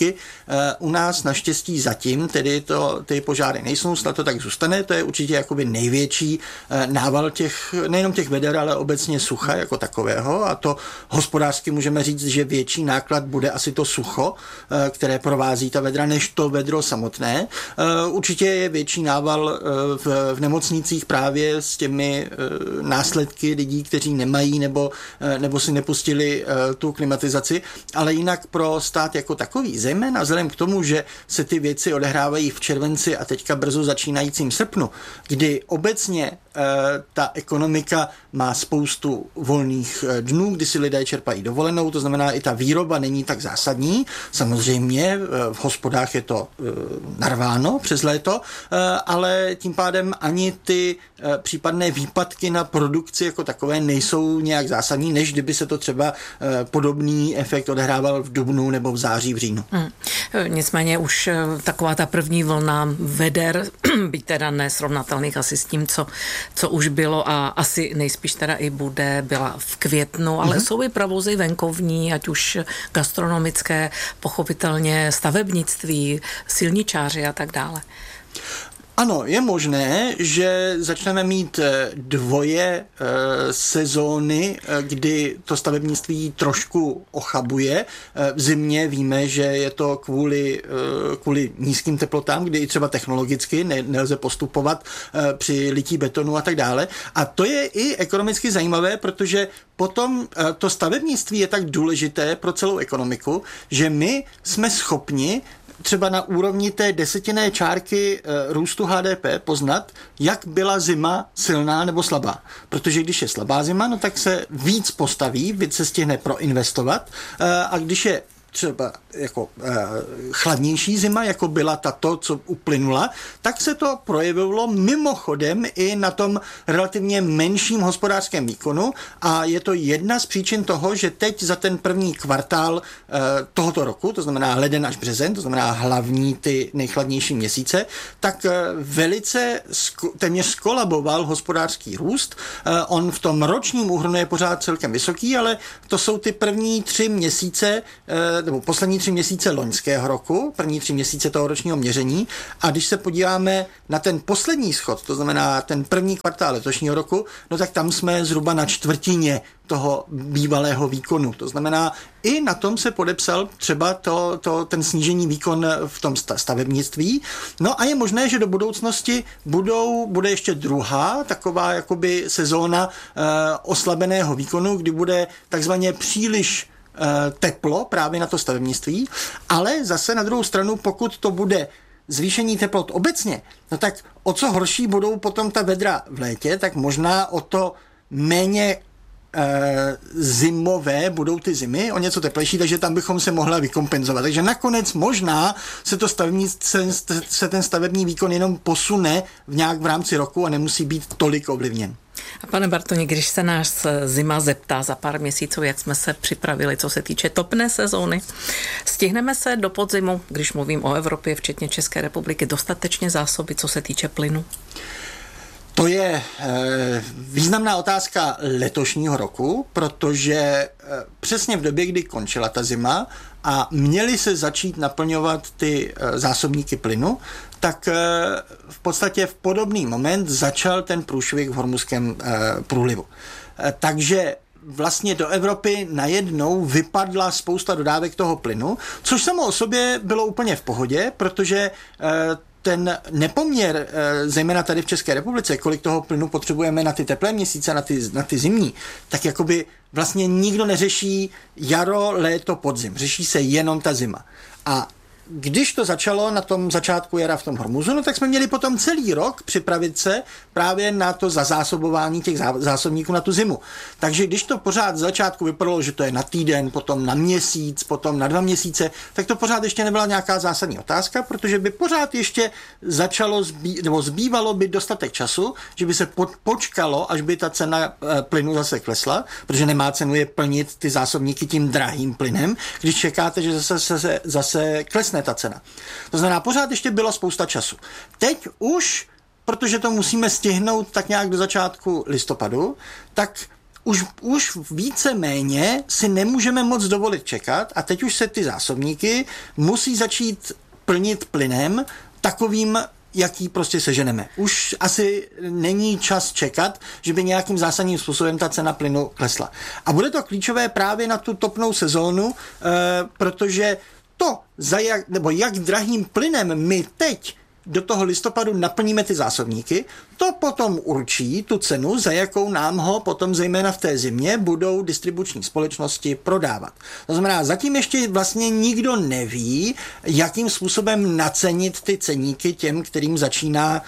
U nás naštěstí zatím tedy ty požáry nejsou, snad to tak zůstane, to je určitě jakoby největší nával nejenom těch veder, ale obecně sucha jako takového a to hospodářsky můžeme říct, že větší náklad bude asi to sucho, které provází ta vedra, než to vedro samotné. Určitě je větší nával v nemocnicích právě s těmi následky lidí, kteří nemají nebo si nepustili tu klimatizaci, ale jinak pro stát jako takový, zejména vzhledem k tomu, že se ty věci odehrávají v červenci a teďka brzo začínajícím srpnu, kdy obecně ta ekonomika má spoustu volných dnů, kdy si lidé čerpají dovolenou, to znamená i ta výroba není tak zásadní. Samozřejmě v hospodách je to narváno přes léto, ale tím pádem ani ty případné výpadky na produkci jako takové nejsou nějak zásadní, než kdyby se to třeba podobný efekt odehrával v dubnu nebo v září, v říjnu. Nicméně už taková ta první vlna veder, byť teda nesrovnatelných asi s tím, co už bylo a asi nejspíš teda i byla v květnu, ale jsou i provozy venkovní, ať už gastronomické, pochopitelně stavebnictví, silničáři a tak dále. Ano, je možné, že začneme mít dvoje sezóny, kdy to stavebnictví trošku ochabuje. V zimě víme, že je to kvůli nízkým teplotám, kdy i třeba technologicky nelze postupovat při lití betonu a tak dále. A to je i ekonomicky zajímavé, protože potom to stavebnictví je tak důležité pro celou ekonomiku, že my jsme schopni třeba na úrovni té desetinné čárky růstu HDP poznat, jak byla zima silná nebo slabá. Protože když je slabá zima, no tak se víc postaví, víc se stihne proinvestovat a když je třeba jako chladnější zima, jako byla tato, co uplynula, tak se to projevilo mimochodem i na tom relativně menším hospodářském výkonu a je to jedna z příčin toho, že teď za ten první kvartál tohoto roku, to znamená leden až březen, to znamená hlavní ty nejchladnější měsíce, tak velice téměř skolaboval hospodářský růst. On v tom ročním úhrnu je pořád celkem vysoký, ale to jsou ty první 3 měsíce, nebo poslední 3 měsíce loňského roku, první 3 měsíce toho ročního měření. A když se podíváme na ten poslední schod, to znamená ten první kvartál letošního roku, no tak tam jsme zhruba na čtvrtině toho bývalého výkonu. To znamená, i na tom se podepsal třeba ten snížený výkon v tom stavebnictví. No a je možné, že do budoucnosti bude ještě druhá taková jakoby sezóna oslabeného výkonu, kdy bude takzvaně příliš teplo právě na to stavebnictví, ale zase na druhou stranu, pokud to bude zvýšení teplot obecně, no tak o co horší budou potom ta vedra v létě, tak možná o to méně zimové budou ty zimy, o něco teplejší, takže tam bychom se mohla vykompenzovat. Takže nakonec možná se ten stavební výkon jenom posune v rámci roku a nemusí být tolik ovlivněn. A pane Bartoni, když se nás zima zeptá za pár měsíců, jak jsme se připravili, co se týče topné sezóny, stihneme se do podzimu, když mluvím o Evropě, včetně České republiky, dostatečně zásobit, co se týče plynu? To je významná otázka letošního roku, protože přesně v době, kdy končila ta zima a měly se začít naplňovat ty zásobníky plynu, tak v podstatě v podobný moment začal ten průšvih v Hormuzském průlivu. Takže vlastně do Evropy najednou vypadla spousta dodávek toho plynu, což samo o sobě bylo úplně v pohodě, protože ten nepoměr, zejména tady v České republice, kolik toho plynu potřebujeme na ty teplé měsíce, na ty zimní, tak jakoby vlastně nikdo neřeší jaro, léto, podzim. Řeší se jenom ta zima. A když to začalo na tom začátku jara v tom Hormuzu, no tak jsme měli potom celý rok připravit se právě na to zazásobování těch zásobníků na tu zimu. Takže když to pořád z začátku vypadalo, že to je na týden, potom na měsíc, potom na 2 měsíce, tak to pořád ještě nebyla nějaká zásadní otázka, protože by pořád ještě zbývalo by dostatek času, že by se počkalo, až by ta cena plynu zase klesla, protože nemá cenu je plnit ty zásobníky tím drahým plynem, když čekáte, že zase klesne ta cena. To znamená, pořád ještě byla spousta času. Teď už, protože to musíme stihnout tak nějak do začátku listopadu, tak už víceméně si nemůžeme moc dovolit čekat a teď už se ty zásobníky musí začít plnit plynem takovým, jaký prostě seženeme. Už asi není čas čekat, že by nějakým zásadním způsobem ta cena plynu klesla. A bude to klíčové právě na tu topnou sezónu, protože jak drahým plynem my teď do toho listopadu naplníme ty zásobníky, to potom určí tu cenu, za jakou nám ho potom zejména v té zimě budou distribuční společnosti prodávat. To znamená, zatím ještě vlastně nikdo neví, jakým způsobem nacenit ty ceníky těm, kterým začíná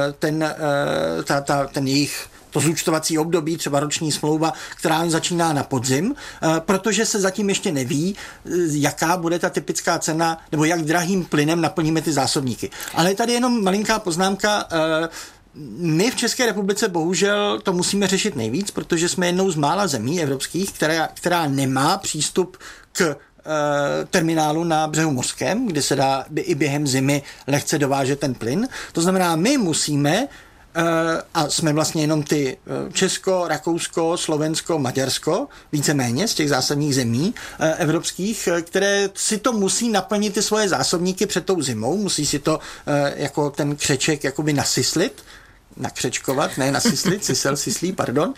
ten jejich to zúčtovací období, třeba roční smlouva, která začíná na podzim, protože se zatím ještě neví, jaká bude ta typická cena, nebo jak drahým plynem naplníme ty zásobníky. Ale je tady jenom malinká poznámka. My v České republice bohužel to musíme řešit nejvíc, protože jsme jednou z mála zemí evropských, která nemá přístup k terminálu na břehu mořském, kde se dá i během zimy lehce dovážet ten plyn. To znamená, my musíme a jsme vlastně jenom ty Česko, Rakousko, Slovensko, Maďarsko, víceméně z těch zásadních zemí evropských, které si to musí naplnit ty svoje zásobníky před tou zimou, musí si to jako ten křeček jakoby nasyslit, nakřečkovat, ne nasyslit, syslí, pardon.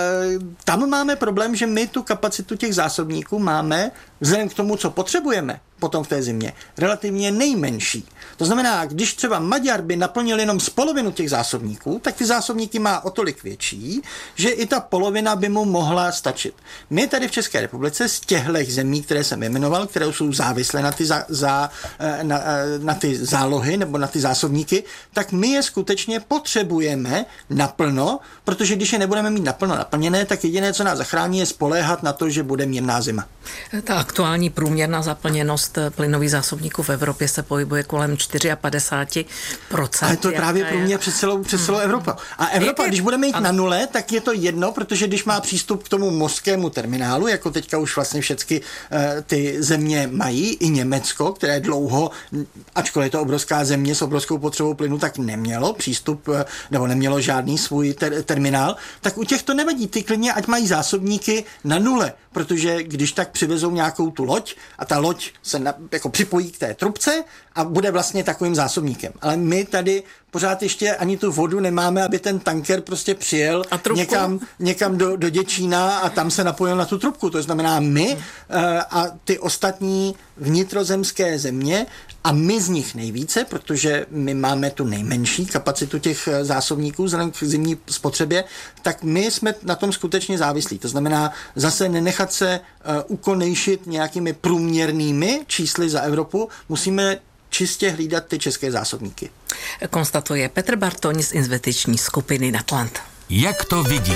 Tam máme problém, že my tu kapacitu těch zásobníků máme vzhledem k tomu, co potřebujeme, potom v té zimě relativně nejmenší. To znamená, když třeba Maďar by naplnil jenom z polovinu těch zásobníků, tak ty zásobníky má o tolik větší, že i ta polovina by mu mohla stačit. My tady v České republice z těchto zemí, které jsem jmenoval, které jsou závislé na ty zálohy nebo na ty zásobníky, tak my je skutečně potřebujeme naplno, protože když je nebudeme mít naplno naplněné, tak jediné, co nás zachrání, je spoléhat na to, že bude mírná zima. Ta aktuální průměrná zaplněnost plynových zásobníků v Evropě se pohybuje kolem 54%. Ale to je právě průměr přes celou Evropu. A Evropa, když bude mít na nule, tak je to jedno, protože když má přístup k tomu mořskému terminálu, jako teďka už vlastně všechny ty země mají, i Německo, které dlouho, ačkoliv je to obrovská země s obrovskou potřebou plynu, tak nemělo přístup, nebo nemělo žádný svůj terminál, tak u těch to nevadí. Ty klidně, ať mají zásobníky na nule, protože když tak přivezou nějakou tu loď a ta loď se jako připojí k té trubce a bude vlastně takovým zásobníkem. Ale my tady pořád ještě ani tu vodu nemáme, aby ten tanker prostě přijel někam do Děčína a tam se napojil na tu trubku. To znamená my a ty ostatní vnitrozemské země a my z nich nejvíce, protože my máme tu nejmenší kapacitu těch zásobníků vzhledem k zimní spotřebě, tak my jsme na tom skutečně závislí. To znamená zase nenechat se ukonejšit nějakými průměrnými čísly za Evropu, musíme čistě hlídat ty české zásobníky. Konstatuje Petr Bartoň z investiční skupiny Natland. Jak to vidí?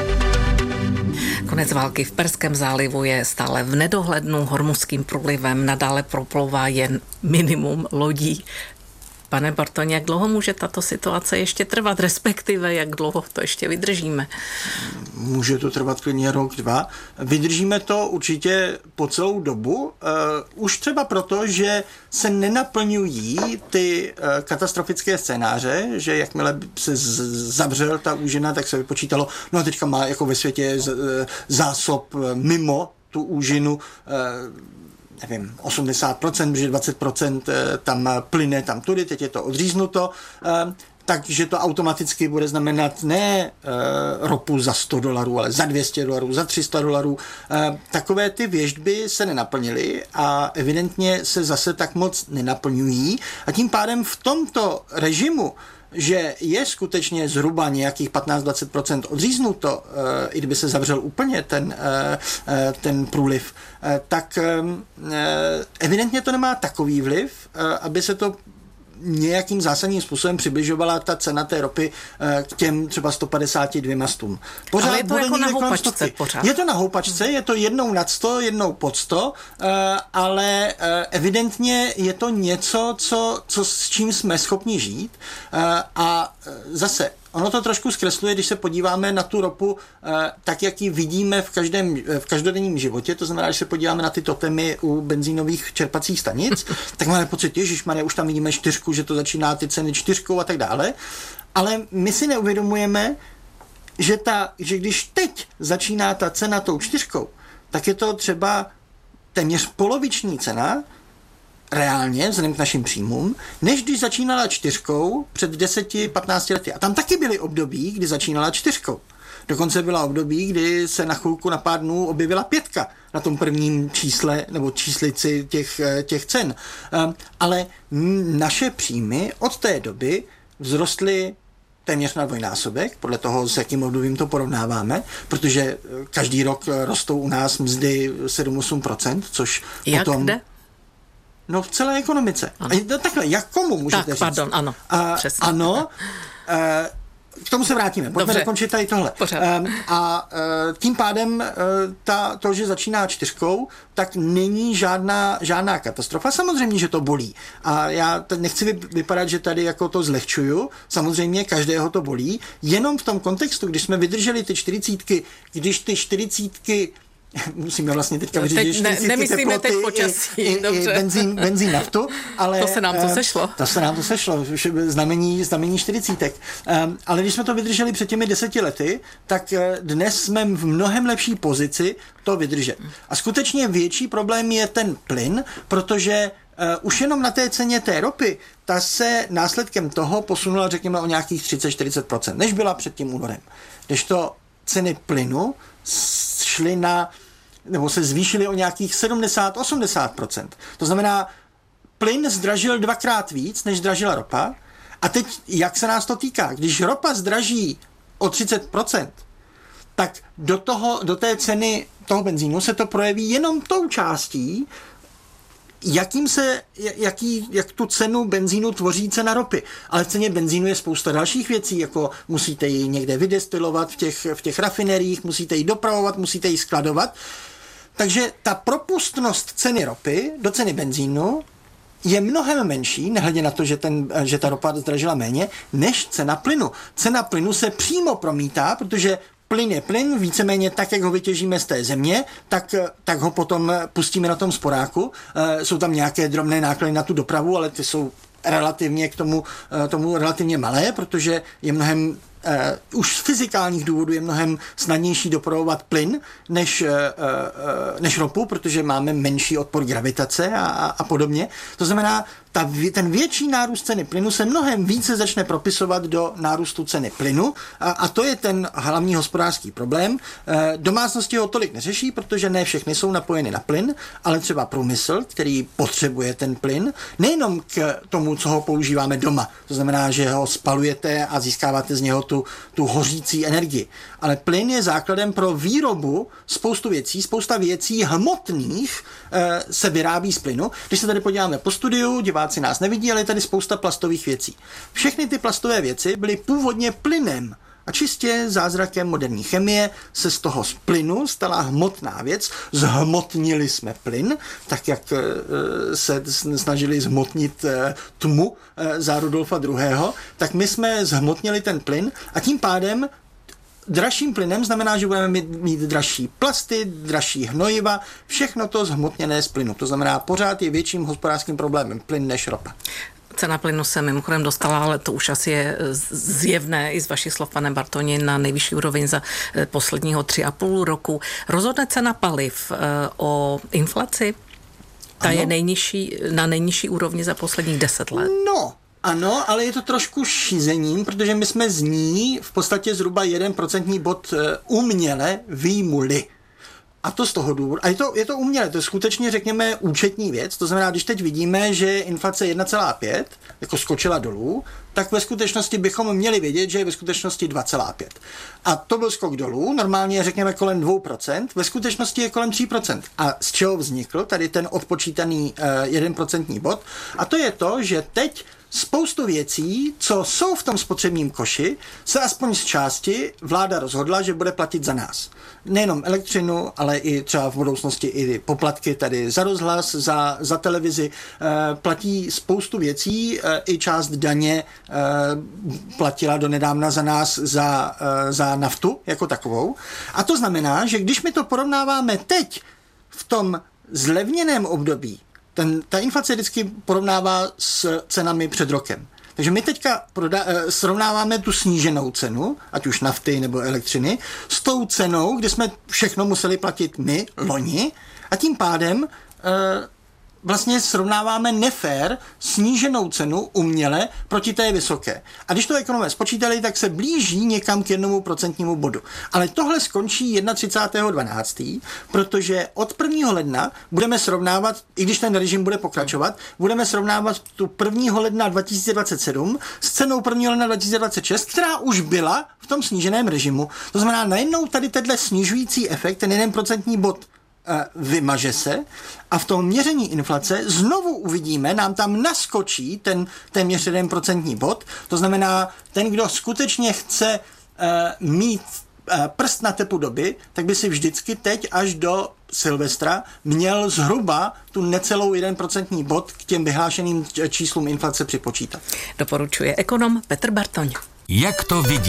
Konec války v Perském zálivu je stále v nedohlednu, Hormuzským průlivem nadále proplouvá jen minimum lodí. Pane Bartoň, jak dlouho může tato situace ještě trvat, respektive jak dlouho to ještě vydržíme? Může to trvat klidně rok, 2. Vydržíme to určitě po celou dobu. Už třeba proto, že se nenaplňují ty katastrofické scénáře, že jakmile se zavřel ta úžina, tak se vypočítalo, no a teďka má jako ve světě zásob mimo tu úžinu nevím, 80%, protože 20% tam plyne tam tudy, teď je to odříznuto, takže to automaticky bude znamenat ne ropu za $100, ale za $200, za $300. Takové ty věštby se nenaplnily a evidentně se zase tak moc nenaplňují a tím pádem v tomto režimu, že je skutečně zhruba nějakých 15-20% odříznuto, i kdyby se zavřel úplně ten průliv, tak evidentně to nemá takový vliv, aby se to nějakým zásadním způsobem přibližovala ta cena té ropy k těm třeba 152 stům. Pořád ale je to jako na houpačce pořád. Je to na houpačce, je to jednou nad 100, jednou pod 100, ale evidentně je to něco, s čím jsme schopni žít a zase ono to trošku zkresluje, když se podíváme na tu ropu tak, jak ji vidíme v každodenním životě, to znamená, když se podíváme na ty totemy u benzínových čerpacích stanic, tak máme pocit, ježišmarja, už tam vidíme 4, že to začíná ty ceny 4 a tak dále, ale my si neuvědomujeme, že když teď začíná ta cena tou 4, tak je to třeba téměř poloviční cena, reálně, vzhledem k našim příjmům, než když začínala 4 před 10-15 lety. A tam taky byly období, kdy začínala 4. Dokonce byla období, kdy se na chvilku na pár dnů objevila 5 na tom prvním čísle nebo číslici těch cen. Ale naše příjmy od té doby vzrostly téměř na dvojnásobek, podle toho, s jakým obdobím to porovnáváme, protože každý rok rostou u nás mzdy 7-8%, což jak potom... Kde? No v celé ekonomice. Takhle, jak komu můžete říct? Pardon, ano. Přesně. Ano. K tomu se vrátíme. Pojďme dokončit tady tohle. Tím pádem to, že začíná 4, tak není žádná katastrofa. Samozřejmě, že to bolí. A já nechci vypadat, že tady jako to zlehčuju. Samozřejmě každého to bolí. Jenom v tom kontextu, když jsme vydrželi ty 40, když ty 40 musíme vlastně teďka vyřídit 40 teploty i benzín, naftu, ale... To se nám to sešlo. To se nám to sešlo, znamení 40. Ale když jsme to vydrželi před těmi 10 lety, tak dnes jsme v mnohem lepší pozici to vydržet. A skutečně větší problém je ten plyn, protože už jenom na té ceně té ropy, ta se následkem toho posunula, řekněme, o nějakých 30-40%, než byla před tím únorem. Kdežto ceny plynu šly na nebo se zvýšily o nějakých 70-80%. To znamená, plyn zdražil 2x víc, než zdražila ropa. A teď, jak se nás to týká? Když ropa zdraží o 30%, tak do té ceny toho benzínu se to projeví jenom tou částí, jak tu cenu benzínu tvoří cena ropy. Ale v ceně benzínu je spousta dalších věcí, jako musíte ji někde vydestilovat v těch rafineriích, musíte ji dopravovat, musíte ji skladovat. Takže ta propustnost ceny ropy do ceny benzínu je mnohem menší, nehledě na to, že ta ropa zdražila méně, než cena plynu. Cena plynu se přímo promítá, protože plyn je plyn, víceméně tak, jak ho vytěžíme z té země, tak ho potom pustíme na tom sporáku. Jsou tam nějaké drobné náklady na tu dopravu, ale ty jsou relativně k tomu relativně malé, protože je mnohem už z fyzikálních důvodů je mnohem snadnější dopravovat plyn než ropu, protože máme menší odpor gravitace a podobně. To znamená, ten větší nárůst ceny plynu se mnohem více začne propisovat do nárůstu ceny plynu a to je ten hlavní hospodářský problém. Domácnosti ho tolik neřeší, protože ne všechny jsou napojeny na plyn, ale třeba průmysl, který potřebuje ten plyn, nejenom k tomu, co ho používáme doma. To znamená, že ho spalujete a získáváte z něho tu hořící energii. Ale plyn je základem pro výrobu spousta věcí hmotných se vyrábí z plynu. Když se tady podíváme po studiu, diváci nás nevidí, ale je tady spousta plastových věcí. Všechny ty plastové věci byly původně plynem a čistě zázrakem moderní chemie se z toho z plynu stala hmotná věc. Zhmotnili jsme plyn, tak jak se snažili zhmotnit tmu za Rudolfa II., tak my jsme zhmotnili ten plyn a tím pádem dražším plynem znamená, že budeme mít dražší plasty, dražší hnojiva, všechno to zhmotněné z plynu. To znamená, pořád je větším hospodářským problémem plyn než ropa. Cena plynu se mimochodem dostala, ale to už asi je zjevné i z vašich slov, pane Bartoni, na nejvyšší úroveň za posledního 3,5 roku. Rozhodne cena paliv o inflaci? Ta je na nejnižší úrovni za posledních 10 let. Ano, ale je to trošku šízením, protože my jsme z ní v podstatě zhruba 1% bod uměle vyjmuli. A to z toho důvodu. A je to uměle, to je skutečně, řekněme, účetní věc. To znamená, když teď vidíme, že inflace 1,5 jako skočila dolů, tak ve skutečnosti bychom měli vědět, že je ve skutečnosti 2,5. A to byl skok dolů, normálně řekněme kolem 2%, ve skutečnosti je kolem 3%. A z čeho vznikl tady ten odpočítaný 1% bod? A to je to, že teď spoustu věcí, co jsou v tom spotřebním koši, se aspoň z části vláda rozhodla, že bude platit za nás. Nejenom elektřinu, ale i třeba v budoucnosti i poplatky tady za rozhlas, za televizi. Platí spoustu věcí, i část daně platila donedávna za nás za naftu jako takovou. A to znamená, že když my to porovnáváme teď v tom zlevněném období, ta inflace vždycky porovnává s cenami před rokem. Takže my teďka srovnáváme tu sníženou cenu, ať už nafty nebo elektřiny, s tou cenou, kde jsme všechno museli platit my, loni, a tím pádem vlastně srovnáváme nefér sníženou cenu uměle proti té vysoké. A když to ekonomové spočítali, tak se blíží někam k 1% bodu. Ale tohle skončí 31.12., protože od 1. ledna budeme srovnávat, i když ten režim bude pokračovat, budeme srovnávat tu 1. ledna 2027 s cenou 1. ledna 2026, která už byla v tom sníženém režimu. To znamená, najednou tady tenhle snižující efekt, ten 1% bod, vymaže se a v tom měření inflace znovu uvidíme, nám tam naskočí ten téměř 1% bod. To znamená, ten, kdo skutečně chce mít prst na tepu doby, tak by si vždycky teď až do Silvestra měl zhruba tu necelou 1% bod k těm vyhlášeným číslům inflace připočítat. Doporučuje ekonom Petr Bartoň. Jak to vidí?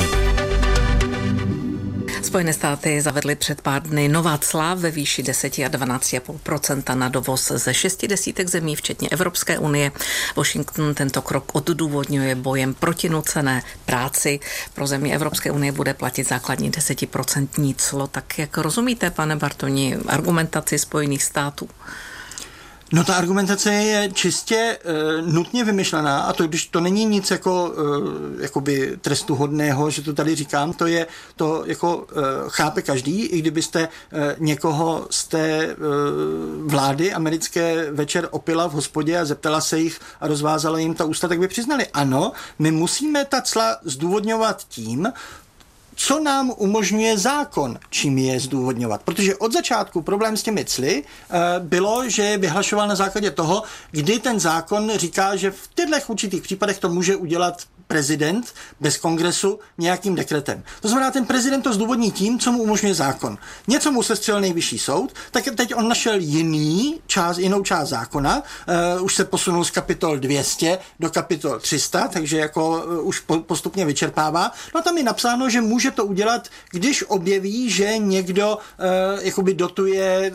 Spojené státy zavedly před pár dny nová cla ve výši 10 a 12,5% na dovoz ze 60 zemí, včetně Evropské unie. Washington tento krok odůvodňuje bojem proti nucené práci. Pro země Evropské unie bude platit základní 10% clo. Tak jak rozumíte, pane Bartoni, argumentaci Spojených států? No ta argumentace je čistě nutně vymyšlená a to, když to není nic jako jakoby trestuhodného, že to tady říkám, to chápe každý, i kdybyste někoho z té vlády americké večer opila v hospodě a zeptala se jich a rozvázala jim ta ústa, tak by přiznali, ano, my musíme ta cla zdůvodňovat tím, co nám umožňuje zákon, čím je zdůvodňovat. Protože od začátku problém s těmi cly bylo, že je vyhlašoval na základě toho, kdy ten zákon říká, že v těchto určitých případech to může udělat prezident bez kongresu nějakým dekretem. To znamená, ten prezident to zdůvodní tím, co mu umožňuje zákon. Něco mu sestřelil nejvyšší soud, tak teď on našel jinou část zákona, už se posunul z kapitol 200 do kapitol 300, takže jako už postupně vyčerpává. No a tam je napsáno, že může to udělat, když objeví, že někdo jakoby dotuje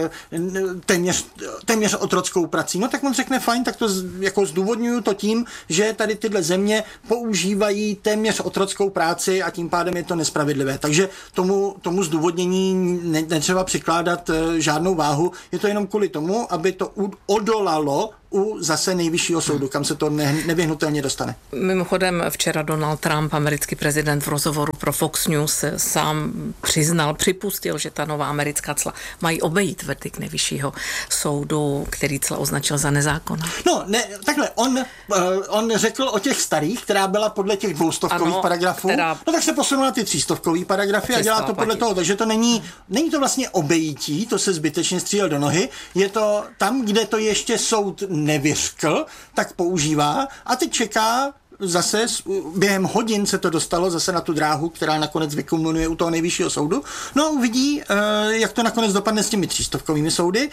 téměř otrockou prací. No tak on řekne, fajn, tak to jako zdůvodňuju to tím, že tady tyhle země používají téměř otrockou práci a tím pádem je to nespravedlivé. Takže tomu zdůvodnění netřeba přikládat žádnou váhu. Je to jenom kvůli tomu, aby to odolalo u zase nejvyššího soudu, kam se to nevyhnutelně dostane. Mimochodem včera Donald Trump, americký prezident, v rozhovoru pro Fox News sám připustil, že ta nová americká cla mají obejít verdikt nejvyššího soudu, který cla označil za nezákonná. No, ne, takhle, on řekl o těch starých, která byla podle těch 200 paragrafů, no tak se posunul na ty 300 paragrafy a dělá to podle toho, takže to není to vlastně obejítí, to se zbytečně střílel do nohy, je to tam, kde to ještě soud nevyřkl, tak používá a teď čeká zase během hodin se to dostalo zase na tu dráhu, která nakonec vykulminuje u toho nejvyššího soudu. No a uvidí, jak to nakonec dopadne s těmi 300 soudy,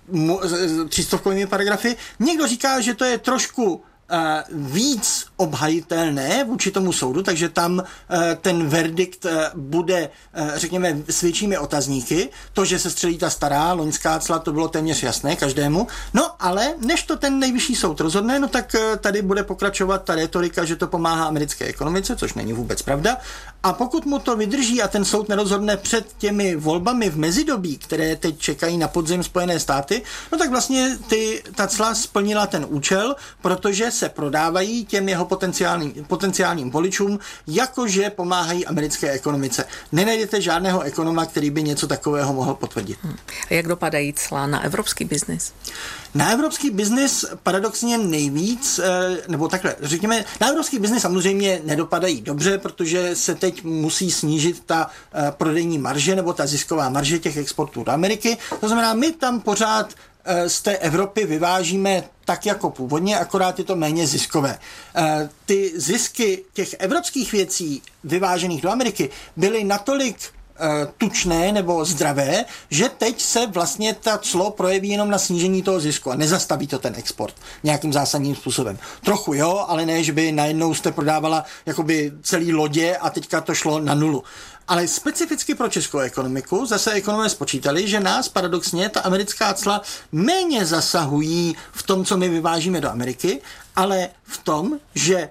300 paragrafy. Někdo říká, že to je trošku víc obhajitelné vůči tomu soudu, takže tam ten verdikt bude, řekněme, s většími otazníky. To, že se střelí ta stará loňská cla, to bylo téměř jasné každému. No, ale než to ten nejvyšší soud rozhodne, no tak tady bude pokračovat ta retorika, že to pomáhá americké ekonomice, což není vůbec pravda. A pokud mu to vydrží a ten soud nerozhodne před těmi volbami v mezidobí, které teď čekají na podzim Spojené státy, no tak vlastně ta cla splnila ten účel, protože se prodávají těm jeho potenciálním voličům, jakože pomáhají americké ekonomice. Nenajdete žádného ekonoma, který by něco takového mohl potvrdit. A jak dopadají cla na evropský biznis? Na evropský biznis paradoxně nejvíc, nebo takhle, řekněme, na evropský biznis samozřejmě nedopadají dobře, protože se teď musí snížit ta prodejní marže nebo ta zisková marže těch exportů do Ameriky. To znamená, my tam pořád z té Evropy vyvážíme tak jako původně, akorát je to méně ziskové. Ty zisky těch evropských věcí vyvážených do Ameriky byly natolik tučné nebo zdravé, že teď se vlastně ta clo projeví jenom na snížení toho zisku a nezastaví to ten export nějakým zásadním způsobem. Trochu jo, ale ne, že by najednou jste prodávala jakoby celý lodě a teďka to šlo na nulu. Ale specificky pro českou ekonomiku zase ekonomové spočítali, že nás paradoxně ta americká cla méně zasahují v tom, co my vyvážíme do Ameriky, ale v tom, že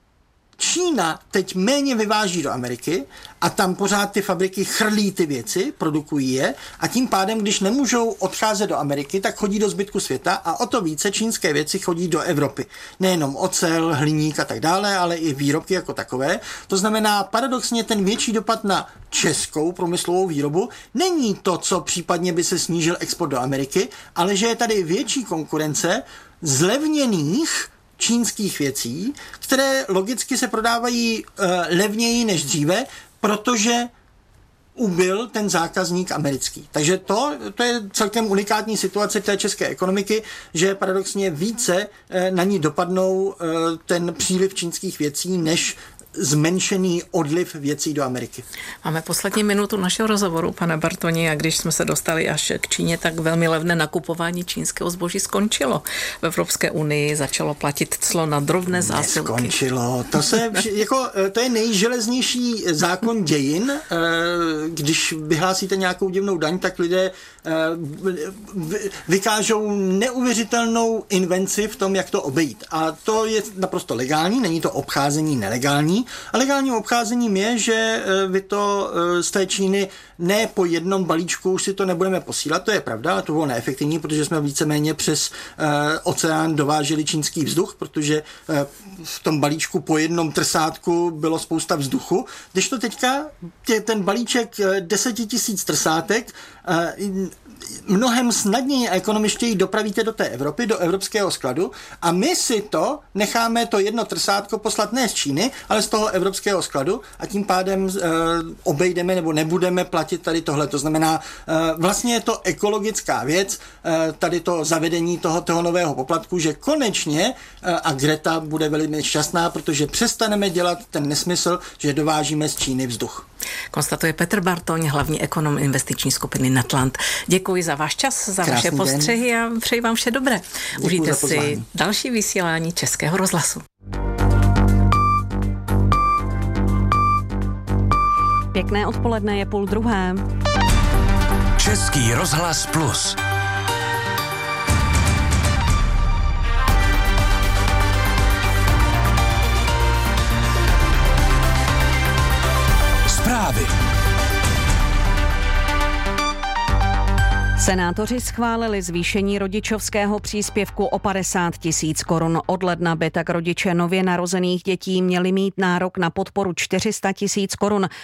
Čína teď méně vyváží do Ameriky a tam pořád ty fabriky chrlí ty věci, produkují je a tím pádem, když nemůžou odcházet do Ameriky, tak chodí do zbytku světa a o to více čínské věci chodí do Evropy. Nejenom ocel, hliník a tak dále, ale i výrobky jako takové. To znamená, paradoxně ten větší dopad na českou průmyslovou výrobu není to, co případně by se snížil export do Ameriky, ale že je tady větší konkurence zlevněných čínských věcí, které logicky se prodávají levněji než dříve, protože ubyl ten zákazník americký. Takže to je celkem unikátní situace té české ekonomiky, že paradoxně více na ní dopadnou ten příliv čínských věcí, než zmenšený odliv věcí do Ameriky. Máme poslední minutu našeho rozhovoru, pane Bartoni, a když jsme se dostali až k Číně, tak velmi levné nakupování čínského zboží skončilo. V Evropské unii začalo platit clo na drobné zásilky. Skončilo. To je nejželeznější zákon dějin. Když vyhlásíte nějakou divnou daň, tak lidé vykážou neuvěřitelnou invenci v tom, jak to obejít. A to je naprosto legální, není to obcházení nelegální. A legálním obcházením je, že vy to z té Číny ne po jednom balíčku už si to nebudeme posílat, to je pravda, a to bylo neefektivní, protože jsme víceméně přes oceán dováželi čínský vzduch, protože v tom balíčku po jednom trsátku bylo spousta vzduchu, když to teďka ten balíček 10 000 trsátek mnohem snadněji a ekonomičtěji dopravíte do té Evropy, do evropského skladu a my si to necháme to jedno trsátko poslat ne z Číny, ale z toho evropského skladu a tím pádem obejdeme nebo nebudeme platit tady tohle. To znamená, vlastně je to ekologická věc, tady to zavedení toho nového poplatku, že konečně a Greta bude velmi šťastná, protože přestaneme dělat ten nesmysl, že dovážíme z Číny vzduch. Konstatuje Petr Bartoň, hlavní ekonom investiční skupiny Natland. Děkuji za váš čas, za vaše postřehy a přeji vám vše dobré. Užijte si další vysílání Českého rozhlasu. Pěkné odpoledne, je 12:30. Český rozhlas Plus. Zprávy. Senátoři schválili zvýšení rodičovského příspěvku o 50 000 korun. Od ledna by tak rodiče nově narozených dětí měli mít nárok na podporu 400 000 korun.